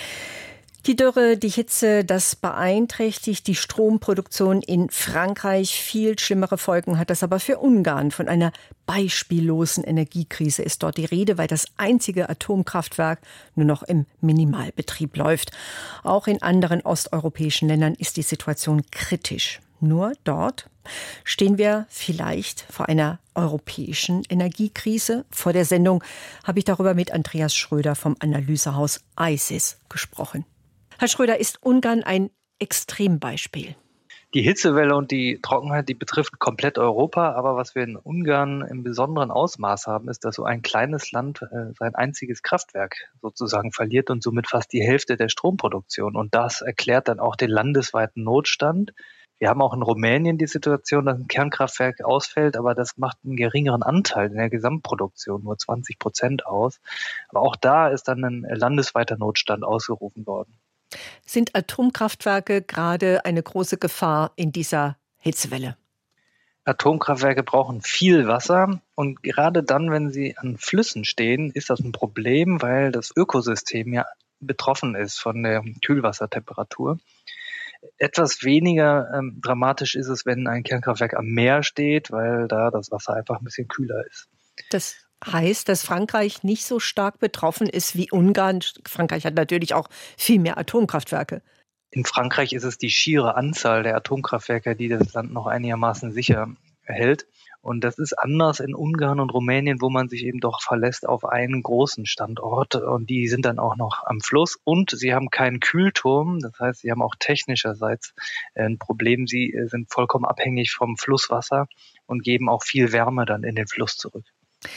Die Dürre, die Hitze, das beeinträchtigt die Stromproduktion in Frankreich. Viel schlimmere Folgen hat das aber für Ungarn. Von einer beispiellosen Energiekrise ist dort die Rede, weil das einzige Atomkraftwerk nur noch im Minimalbetrieb läuft. Auch in anderen osteuropäischen Ländern ist die Situation kritisch. Nur dort stehen wir vielleicht vor einer europäischen Energiekrise. Vor der Sendung habe ich darüber mit Andreas Schröder vom Analysehaus ICIS gesprochen. Herr Schröder, ist Ungarn ein Extrembeispiel? Die Hitzewelle und die Trockenheit, die betrifft komplett Europa. Aber was wir in Ungarn im besonderen Ausmaß haben, ist, dass so ein kleines Land sein einziges Kraftwerk sozusagen verliert und somit fast die Hälfte der Stromproduktion. Und das erklärt dann auch den landesweiten Notstand. Wir haben auch in Rumänien die Situation, dass ein Kernkraftwerk ausfällt, aber das macht einen geringeren Anteil in der Gesamtproduktion, nur 20% aus. Aber auch da ist dann ein landesweiter Notstand ausgerufen worden. Sind Atomkraftwerke gerade eine große Gefahr in dieser Hitzewelle? Atomkraftwerke brauchen viel Wasser und gerade dann, wenn sie an Flüssen stehen, ist das ein Problem, weil das Ökosystem ja betroffen ist von der Kühlwassertemperatur. Etwas weniger dramatisch ist es, wenn ein Kernkraftwerk am Meer steht, weil da das Wasser einfach ein bisschen kühler ist. Das heißt, dass Frankreich nicht so stark betroffen ist wie Ungarn. Frankreich hat natürlich auch viel mehr Atomkraftwerke. In Frankreich ist es die schiere Anzahl der Atomkraftwerke, die das Land noch einigermaßen sicher hält. Und das ist anders in Ungarn und Rumänien, wo man sich eben doch verlässt auf einen großen Standort. Und die sind dann auch noch am Fluss. Und sie haben keinen Kühlturm. Das heißt, sie haben auch technischerseits ein Problem. Sie sind vollkommen abhängig vom Flusswasser und geben auch viel Wärme dann in den Fluss zurück.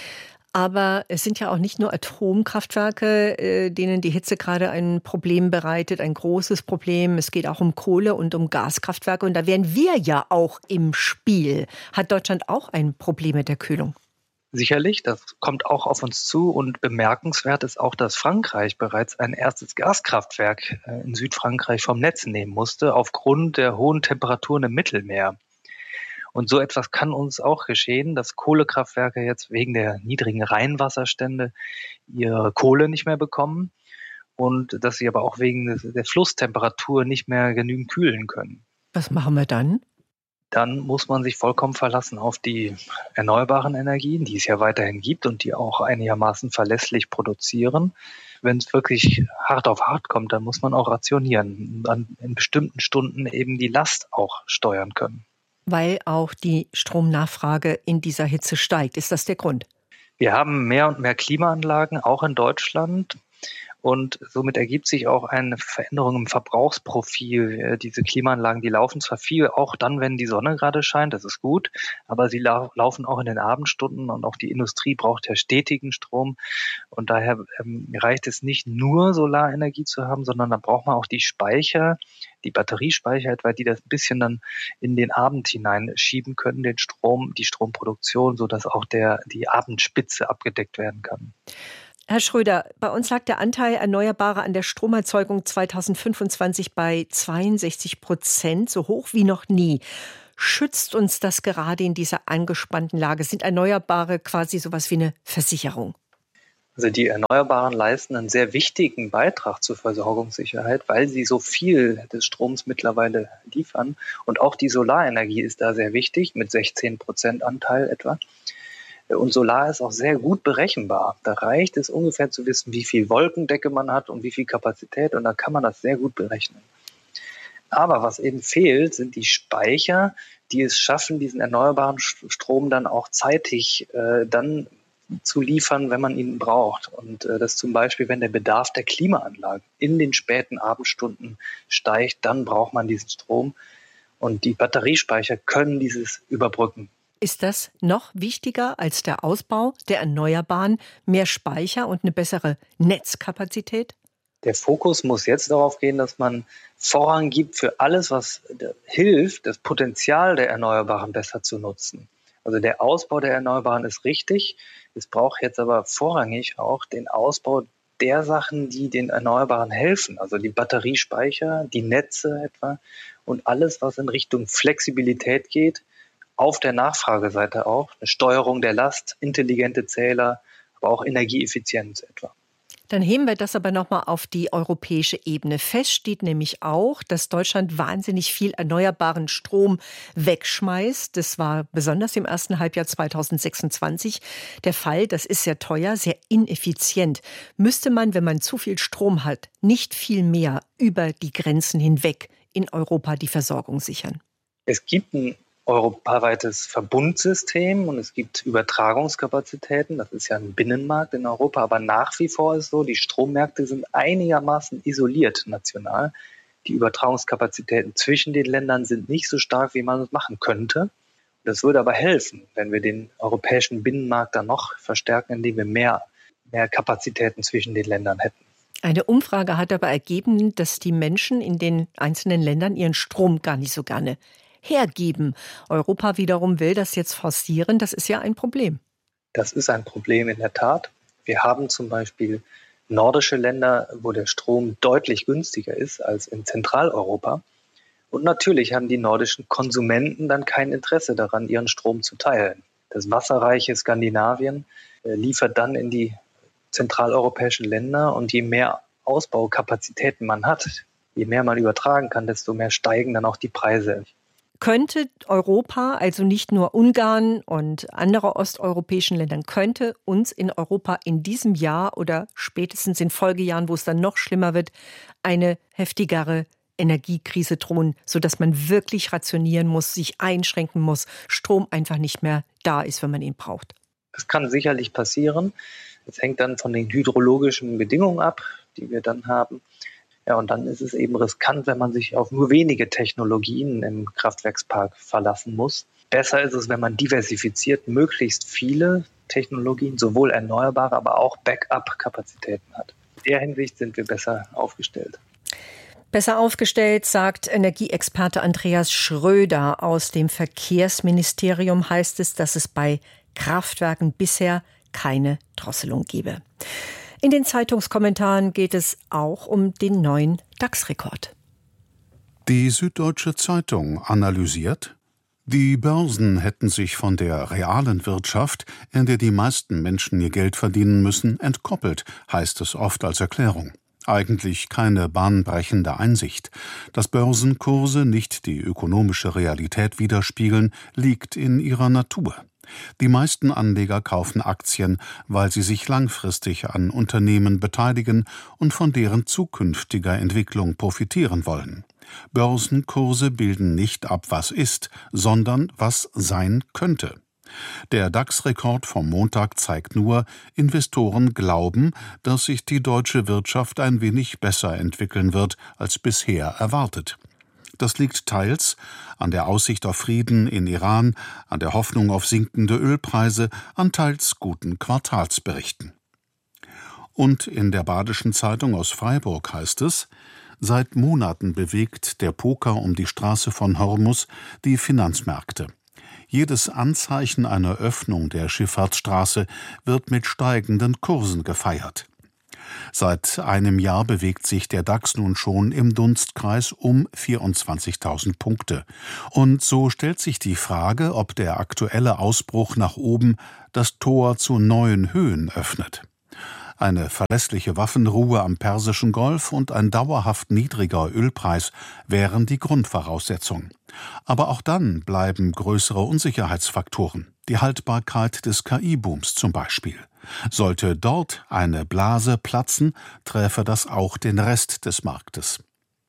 Aber es sind ja auch nicht nur Atomkraftwerke, denen die Hitze gerade ein Problem bereitet, ein großes Problem. Es geht auch um Kohle- und um Gaskraftwerke. Und da wären wir ja auch im Spiel. Hat Deutschland auch ein Problem mit der Kühlung? Sicherlich, das kommt auch auf uns zu. Und bemerkenswert ist auch, dass Frankreich bereits ein erstes Gaskraftwerk in Südfrankreich vom Netz nehmen musste, aufgrund der hohen Temperaturen im Mittelmeer. Und so etwas kann uns auch geschehen, dass Kohlekraftwerke jetzt wegen der niedrigen Rheinwasserstände ihre Kohle nicht mehr bekommen. und dass sie aber auch wegen der Flusstemperatur nicht mehr genügend kühlen können. Was machen wir dann? Dann muss man sich vollkommen verlassen auf die erneuerbaren Energien, die es ja weiterhin gibt und die auch einigermaßen verlässlich produzieren. Wenn es wirklich hart auf hart kommt, dann muss man auch rationieren und dann in bestimmten Stunden eben die Last auch steuern können. Weil auch die Stromnachfrage in dieser Hitze steigt. Ist das der Grund? Wir haben mehr und mehr Klimaanlagen, auch in Deutschland. Und somit ergibt sich auch eine Veränderung im Verbrauchsprofil. Diese Klimaanlagen, die laufen zwar viel, auch dann, wenn die Sonne gerade scheint, das ist gut, aber sie laufen auch in den Abendstunden und auch die Industrie braucht ja stetigen Strom. Und daher reicht es nicht nur Solarenergie zu haben, sondern da braucht man auch die Speicher, die Batteriespeicher etwa, die das ein bisschen dann in den Abend hineinschieben können, den Strom, die Stromproduktion, sodass auch die Abendspitze abgedeckt werden kann. Herr Schröder, bei uns lag der Anteil Erneuerbarer an der Stromerzeugung 2025 bei 62%, so hoch wie noch nie. Schützt uns das gerade in dieser angespannten Lage? Sind Erneuerbare quasi sowas wie eine Versicherung? Also die Erneuerbaren leisten einen sehr wichtigen Beitrag zur Versorgungssicherheit, weil sie so viel des Stroms mittlerweile liefern. Und auch die Solarenergie ist da sehr wichtig, mit 16% Anteil etwa. Und Solar ist auch sehr gut berechenbar. Da reicht es ungefähr zu wissen, wie viel Wolkendecke man hat und wie viel Kapazität. Und da kann man das sehr gut berechnen. Aber was eben fehlt, sind die Speicher, die es schaffen, diesen erneuerbaren Strom dann auch zeitig dann zu liefern, wenn man ihn braucht. Und das zum Beispiel, wenn der Bedarf der Klimaanlagen in den späten Abendstunden steigt, dann braucht man diesen Strom. Und die Batteriespeicher können dieses überbrücken. Ist das noch wichtiger als der Ausbau der Erneuerbaren, mehr Speicher und eine bessere Netzkapazität? Der Fokus muss jetzt darauf gehen, dass man Vorrang gibt für alles, was hilft, das Potenzial der Erneuerbaren besser zu nutzen. Also der Ausbau der Erneuerbaren ist richtig. Es braucht jetzt aber vorrangig auch den Ausbau der Sachen, die den Erneuerbaren helfen. Also die Batteriespeicher, die Netze etwa und alles, was in Richtung Flexibilität geht. Auf der Nachfrageseite auch, eine Steuerung der Last, intelligente Zähler, aber auch Energieeffizienz etwa. Dann heben wir das aber nochmal auf die europäische Ebene. Fest steht nämlich auch, dass Deutschland wahnsinnig viel erneuerbaren Strom wegschmeißt. Das war besonders im ersten Halbjahr 2026 der Fall. Das ist sehr teuer, sehr ineffizient. Müsste man, wenn man zu viel Strom hat, nicht viel mehr über die Grenzen hinweg in Europa die Versorgung sichern? Es gibt ein europaweites Verbundsystem und es gibt Übertragungskapazitäten. Das ist ja ein Binnenmarkt in Europa, aber nach wie vor ist so, die Strommärkte sind einigermaßen isoliert national. Die Übertragungskapazitäten zwischen den Ländern sind nicht so stark, wie man es machen könnte. Das würde aber helfen, wenn wir den europäischen Binnenmarkt dann noch verstärken, indem wir mehr Kapazitäten zwischen den Ländern hätten. Eine Umfrage hat aber ergeben, dass die Menschen in den einzelnen Ländern ihren Strom gar nicht so gerne hergeben. Europa wiederum will das jetzt forcieren. Das ist ja ein Problem. Das ist ein Problem in der Tat. Wir haben zum Beispiel nordische Länder, wo der Strom deutlich günstiger ist als in Zentraleuropa. Und natürlich haben die nordischen Konsumenten dann kein Interesse daran, ihren Strom zu teilen. Das wasserreiche Skandinavien liefert dann in die zentraleuropäischen Länder und je mehr Ausbaukapazitäten man hat, je mehr man übertragen kann, desto mehr steigen dann auch die Preise. Könnte Europa, also nicht nur Ungarn und andere osteuropäischen Länder, könnte uns in Europa in diesem Jahr oder spätestens in Folgejahren, wo es dann noch schlimmer wird, eine heftigere Energiekrise drohen, sodass man wirklich rationieren muss, sich einschränken muss, Strom einfach nicht mehr da ist, wenn man ihn braucht? Das kann sicherlich passieren. Das hängt dann von den hydrologischen Bedingungen ab, die wir dann haben. Ja, und dann ist es eben riskant, wenn man sich auf nur wenige Technologien im Kraftwerkspark verlassen muss. Besser ist es, wenn man diversifiziert möglichst viele Technologien, sowohl erneuerbare, aber auch Backup-Kapazitäten hat. In der Hinsicht sind wir besser aufgestellt. Besser aufgestellt, sagt Energieexperte Andreas Schröder. Aus dem Verkehrsministerium heißt es, dass es bei Kraftwerken bisher keine Drosselung gebe. In den Zeitungskommentaren geht es auch um den neuen DAX-Rekord. Die Süddeutsche Zeitung analysiert: Die Börsen hätten sich von der realen Wirtschaft, in der die meisten Menschen ihr Geld verdienen müssen, entkoppelt, heißt es oft als Erklärung. Eigentlich keine bahnbrechende Einsicht. Dass Börsenkurse nicht die ökonomische Realität widerspiegeln, liegt in ihrer Natur. Die meisten Anleger kaufen Aktien, weil sie sich langfristig an Unternehmen beteiligen und von deren zukünftiger Entwicklung profitieren wollen. Börsenkurse bilden nicht ab, was ist, sondern was sein könnte. Der DAX-Rekord vom Montag zeigt nur, Investoren glauben, dass sich die deutsche Wirtschaft ein wenig besser entwickeln wird als bisher erwartet. Das liegt teils an der Aussicht auf Frieden in Iran, an der Hoffnung auf sinkende Ölpreise, an teils guten Quartalsberichten. Und in der Badischen Zeitung aus Freiburg heißt es: Seit Monaten bewegt der Poker um die Straße von Hormuz die Finanzmärkte. Jedes Anzeichen einer Öffnung der Schifffahrtsstraße wird mit steigenden Kursen gefeiert. Seit einem Jahr bewegt sich der DAX nun schon im Dunstkreis um 24.000 Punkte. Und so stellt sich die Frage, ob der aktuelle Ausbruch nach oben das Tor zu neuen Höhen öffnet. Eine verlässliche Waffenruhe am Persischen Golf und ein dauerhaft niedriger Ölpreis wären die Grundvoraussetzung. Aber auch dann bleiben größere Unsicherheitsfaktoren, die Haltbarkeit des KI-Booms zum Beispiel. Sollte dort eine Blase platzen, träfe das auch den Rest des Marktes.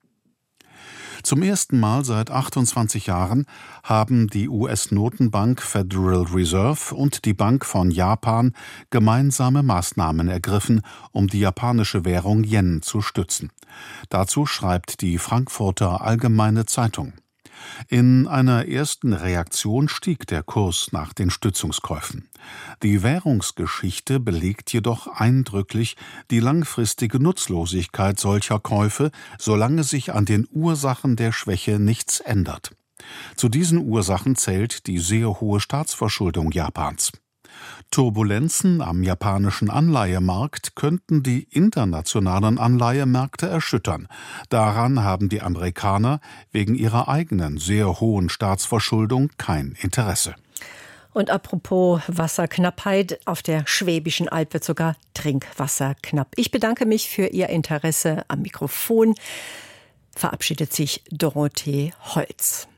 Zum ersten Mal seit 28 Jahren haben die US-Notenbank Federal Reserve und die Bank von Japan gemeinsame Maßnahmen ergriffen, um die japanische Währung Yen zu stützen. Dazu schreibt die Frankfurter Allgemeine Zeitung. In einer ersten Reaktion stieg der Kurs nach den Stützungskäufen. Die Währungsgeschichte belegt jedoch eindrücklich die langfristige Nutzlosigkeit solcher Käufe, solange sich an den Ursachen der Schwäche nichts ändert. Zu diesen Ursachen zählt die sehr hohe Staatsverschuldung Japans. Turbulenzen am japanischen Anleihemarkt könnten die internationalen Anleihemärkte erschüttern. Daran haben die Amerikaner wegen ihrer eigenen sehr hohen Staatsverschuldung kein Interesse. Und apropos Wasserknappheit, auf der Schwäbischen Alb wird sogar Trinkwasser knapp. Ich bedanke mich für Ihr Interesse. Am Mikrofon verabschiedet sich Dorothee Holz.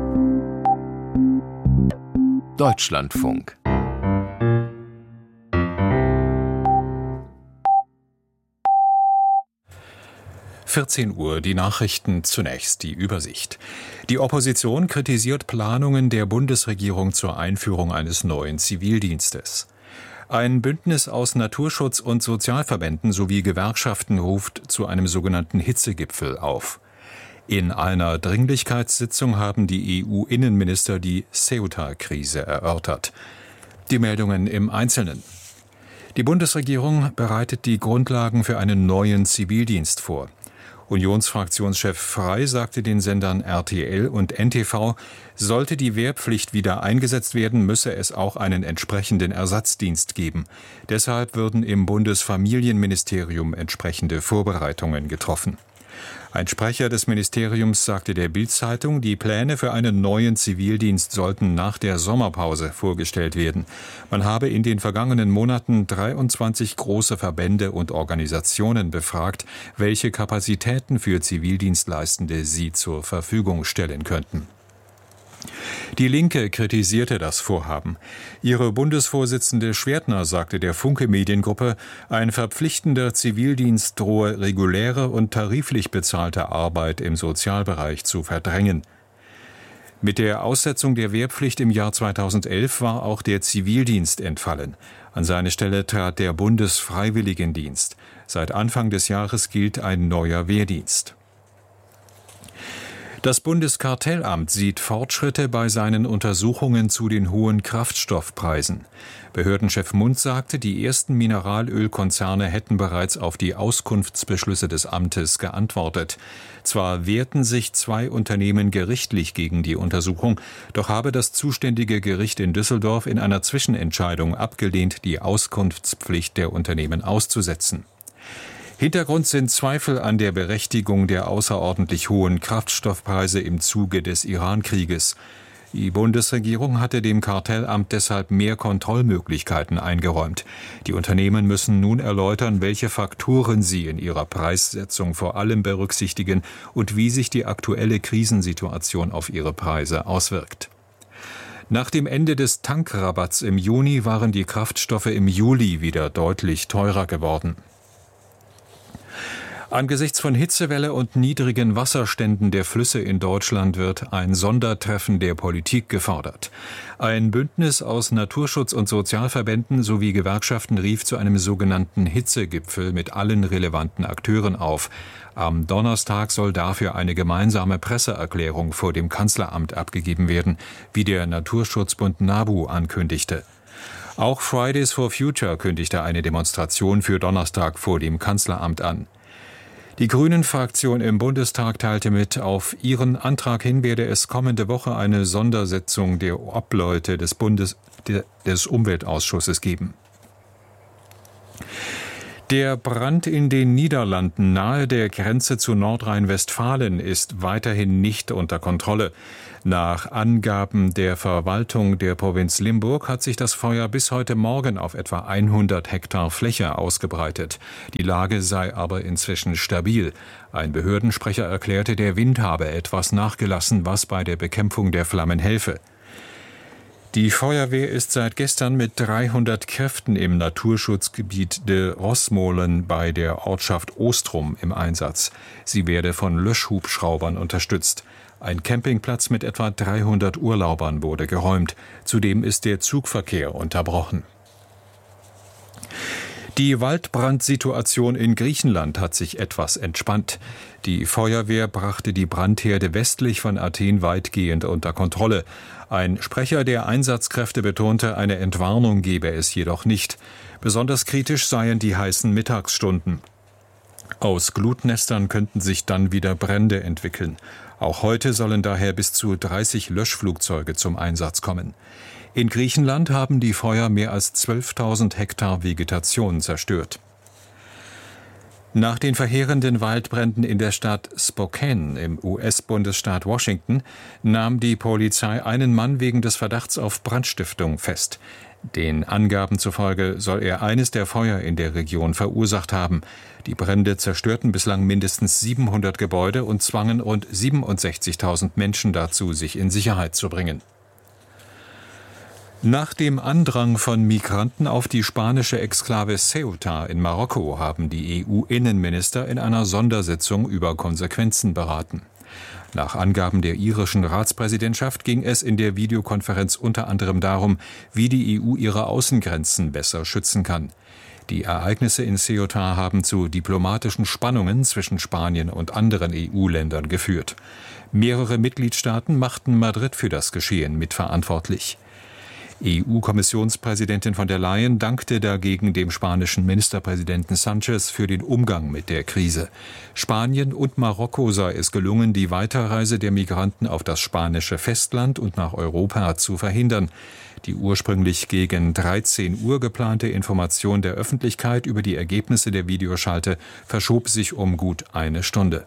Deutschlandfunk. Uhr, die Nachrichten zunächst, die Übersicht. Die Opposition kritisiert Planungen der Bundesregierung zur Einführung eines neuen Zivildienstes. Ein Bündnis aus Naturschutz- und Sozialverbänden sowie Gewerkschaften ruft zu einem sogenannten Hitzegipfel auf. In einer Dringlichkeitssitzung haben die EU-Innenminister die Ceuta-Krise erörtert. Die Meldungen im Einzelnen. Die Bundesregierung bereitet die Grundlagen für einen neuen Zivildienst vor. Unionsfraktionschef Frey sagte den Sendern RTL und NTV, sollte die Wehrpflicht wieder eingesetzt werden, müsse es auch einen entsprechenden Ersatzdienst geben. Deshalb würden im Bundesfamilienministerium entsprechende Vorbereitungen getroffen. Ein Sprecher des Ministeriums sagte der Bild-Zeitung, die Pläne für einen neuen Zivildienst sollten nach der Sommerpause vorgestellt werden. Man habe in den vergangenen Monaten 23 große Verbände und Organisationen befragt, welche Kapazitäten für Zivildienstleistende sie zur Verfügung stellen könnten. Die Linke kritisierte das Vorhaben. Ihre Bundesvorsitzende Schwertner sagte der Funke-Mediengruppe, ein verpflichtender Zivildienst drohe reguläre und tariflich bezahlte Arbeit im Sozialbereich zu verdrängen. Mit der Aussetzung der Wehrpflicht im Jahr 2011 war auch der Zivildienst entfallen. An seine Stelle trat der Bundesfreiwilligendienst. Seit Anfang des Jahres gilt ein neuer Wehrdienst. Das Bundeskartellamt sieht Fortschritte bei seinen Untersuchungen zu den hohen Kraftstoffpreisen. Behördenchef Mundt sagte, die ersten Mineralölkonzerne hätten bereits auf die Auskunftsbeschlüsse des Amtes geantwortet. Zwar wehrten sich 2 Unternehmen gerichtlich gegen die Untersuchung, doch habe das zuständige Gericht in Düsseldorf in einer Zwischenentscheidung abgelehnt, die Auskunftspflicht der Unternehmen auszusetzen. Hintergrund sind Zweifel an der Berechtigung der außerordentlich hohen Kraftstoffpreise im Zuge des Iran-Krieges. Die Bundesregierung hatte dem Kartellamt deshalb mehr Kontrollmöglichkeiten eingeräumt. Die Unternehmen müssen nun erläutern, welche Faktoren sie in ihrer Preissetzung vor allem berücksichtigen und wie sich die aktuelle Krisensituation auf ihre Preise auswirkt. Nach dem Ende des Tankrabatts im Juni waren die Kraftstoffe im Juli wieder deutlich teurer geworden. Angesichts von Hitzewelle und niedrigen Wasserständen der Flüsse in Deutschland wird ein Sondertreffen der Politik gefordert. Ein Bündnis aus Naturschutz- und Sozialverbänden sowie Gewerkschaften rief zu einem sogenannten Hitzegipfel mit allen relevanten Akteuren auf. Am Donnerstag soll dafür eine gemeinsame Presseerklärung vor dem Kanzleramt abgegeben werden, wie der Naturschutzbund NABU ankündigte. Auch Fridays for Future kündigte eine Demonstration für Donnerstag vor dem Kanzleramt an. Die Grünen-Fraktion im Bundestag teilte mit, auf ihren Antrag hin werde es kommende Woche eine Sondersitzung der Obleute des Umweltausschusses geben. Der Brand in den Niederlanden nahe der Grenze zu Nordrhein-Westfalen ist weiterhin nicht unter Kontrolle. Nach Angaben der Verwaltung der Provinz Limburg hat sich das Feuer bis heute Morgen auf etwa 100 Hektar Fläche ausgebreitet. Die Lage sei aber inzwischen stabil. Ein Behördensprecher erklärte, der Wind habe etwas nachgelassen, was bei der Bekämpfung der Flammen helfe. Die Feuerwehr ist seit gestern mit 300 Kräften im Naturschutzgebiet de Rossmolen bei der Ortschaft Ostrum im Einsatz. Sie werde von Löschhubschraubern unterstützt. Ein Campingplatz mit etwa 300 Urlaubern wurde geräumt. Zudem ist der Zugverkehr unterbrochen. Die Waldbrandsituation in Griechenland hat sich etwas entspannt. Die Feuerwehr brachte die Brandherde westlich von Athen weitgehend unter Kontrolle. Ein Sprecher der Einsatzkräfte betonte, eine Entwarnung gebe es jedoch nicht. Besonders kritisch seien die heißen Mittagsstunden. Aus Glutnestern könnten sich dann wieder Brände entwickeln. Auch heute sollen daher bis zu 30 Löschflugzeuge zum Einsatz kommen. In Griechenland haben die Feuer mehr als 12.000 Hektar Vegetation zerstört. Nach den verheerenden Waldbränden in der Stadt Spokane im US-Bundesstaat Washington nahm die Polizei einen Mann wegen des Verdachts auf Brandstiftung fest. Den Angaben zufolge soll er eines der Feuer in der Region verursacht haben. Die Brände zerstörten bislang mindestens 700 Gebäude und zwangen rund 67.000 Menschen dazu, sich in Sicherheit zu bringen. Nach dem Andrang von Migranten auf die spanische Exklave Ceuta in Marokko haben die EU-Innenminister in einer Sondersitzung über Konsequenzen beraten. Nach Angaben der irischen Ratspräsidentschaft ging es in der Videokonferenz unter anderem darum, wie die EU ihre Außengrenzen besser schützen kann. Die Ereignisse in Ceuta haben zu diplomatischen Spannungen zwischen Spanien und anderen EU-Ländern geführt. Mehrere Mitgliedstaaten machten Madrid für das Geschehen mitverantwortlich. EU-Kommissionspräsidentin von der Leyen dankte dagegen dem spanischen Ministerpräsidenten Sánchez für den Umgang mit der Krise. Spanien und Marokko sei es gelungen, die Weiterreise der Migranten auf das spanische Festland und nach Europa zu verhindern. Die ursprünglich gegen 13 Uhr geplante Information der Öffentlichkeit über die Ergebnisse der Videoschalte verschob sich um gut eine Stunde.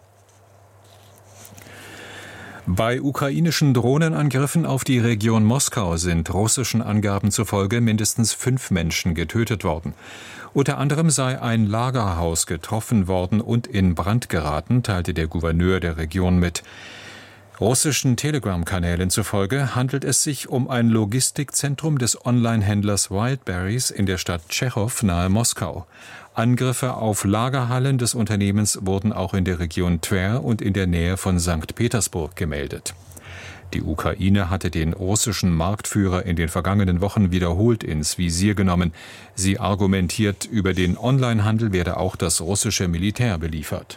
Bei ukrainischen Drohnenangriffen auf die Region Moskau sind russischen Angaben zufolge mindestens 5 Menschen getötet worden. Unter anderem sei ein Lagerhaus getroffen worden und in Brand geraten, teilte der Gouverneur der Region mit. Russischen Telegram-Kanälen zufolge handelt es sich um ein Logistikzentrum des Online-Händlers Wildberries in der Stadt Tschechow nahe Moskau. Angriffe auf Lagerhallen des Unternehmens wurden auch in der Region Twer und in der Nähe von St. Petersburg gemeldet. Die Ukraine hatte den russischen Marktführer in den vergangenen Wochen wiederholt ins Visier genommen. Sie argumentiert, über den Onlinehandel werde auch das russische Militär beliefert.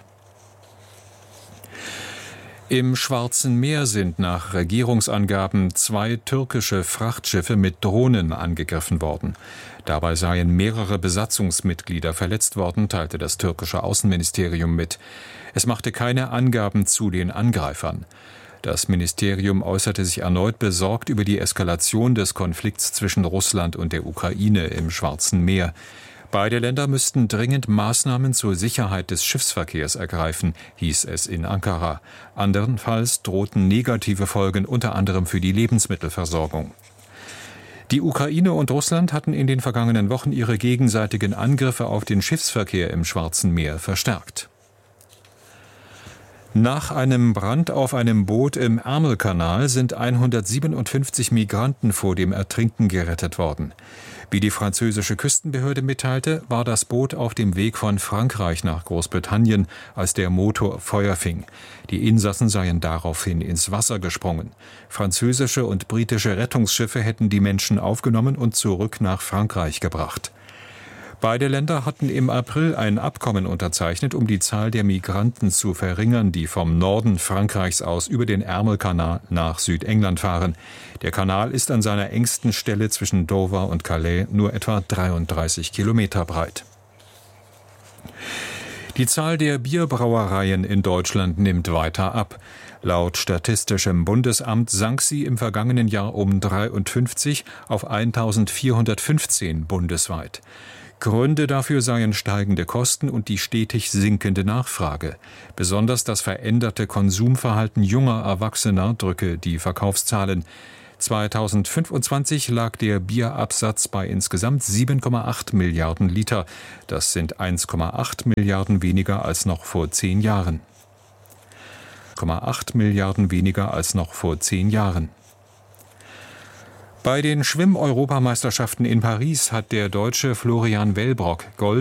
Im Schwarzen Meer sind nach Regierungsangaben 2 türkische Frachtschiffe mit Drohnen angegriffen worden. Dabei seien mehrere Besatzungsmitglieder verletzt worden, teilte das türkische Außenministerium mit. Es machte keine Angaben zu den Angreifern. Das Ministerium äußerte sich erneut besorgt über die Eskalation des Konflikts zwischen Russland und der Ukraine im Schwarzen Meer. Beide Länder müssten dringend Maßnahmen zur Sicherheit des Schiffsverkehrs ergreifen, hieß es in Ankara. Andernfalls drohten negative Folgen unter anderem für die Lebensmittelversorgung. Die Ukraine und Russland hatten in den vergangenen Wochen ihre gegenseitigen Angriffe auf den Schiffsverkehr im Schwarzen Meer verstärkt. Nach einem Brand auf einem Boot im Ärmelkanal sind 157 Migranten vor dem Ertrinken gerettet worden. Wie die französische Küstenbehörde mitteilte, war das Boot auf dem Weg von Frankreich nach Großbritannien, als der Motor Feuer fing. Die Insassen seien daraufhin ins Wasser gesprungen. Französische und britische Rettungsschiffe hätten die Menschen aufgenommen und zurück nach Frankreich gebracht. Beide Länder hatten im April ein Abkommen unterzeichnet, um die Zahl der Migranten zu verringern, die vom Norden Frankreichs aus über den Ärmelkanal nach Südengland fahren. Der Kanal ist an seiner engsten Stelle zwischen Dover und Calais nur etwa 33 Kilometer breit. Die Zahl der Bierbrauereien in Deutschland nimmt weiter ab. Laut Statistischem Bundesamt sank sie im vergangenen Jahr um 53 auf 1415 bundesweit. Gründe dafür seien steigende Kosten und die stetig sinkende Nachfrage. Besonders das veränderte Konsumverhalten junger Erwachsener drücke die Verkaufszahlen. 2025 lag der Bierabsatz bei insgesamt 7,8 Milliarden Liter. Das sind 1,8 Milliarden weniger als noch vor 10 Jahren. 1,8 Milliarden weniger als noch vor 10 Jahren. Bei den Schwimm-Europameisterschaften in Paris hat der Deutsche Florian Wellbrock Gold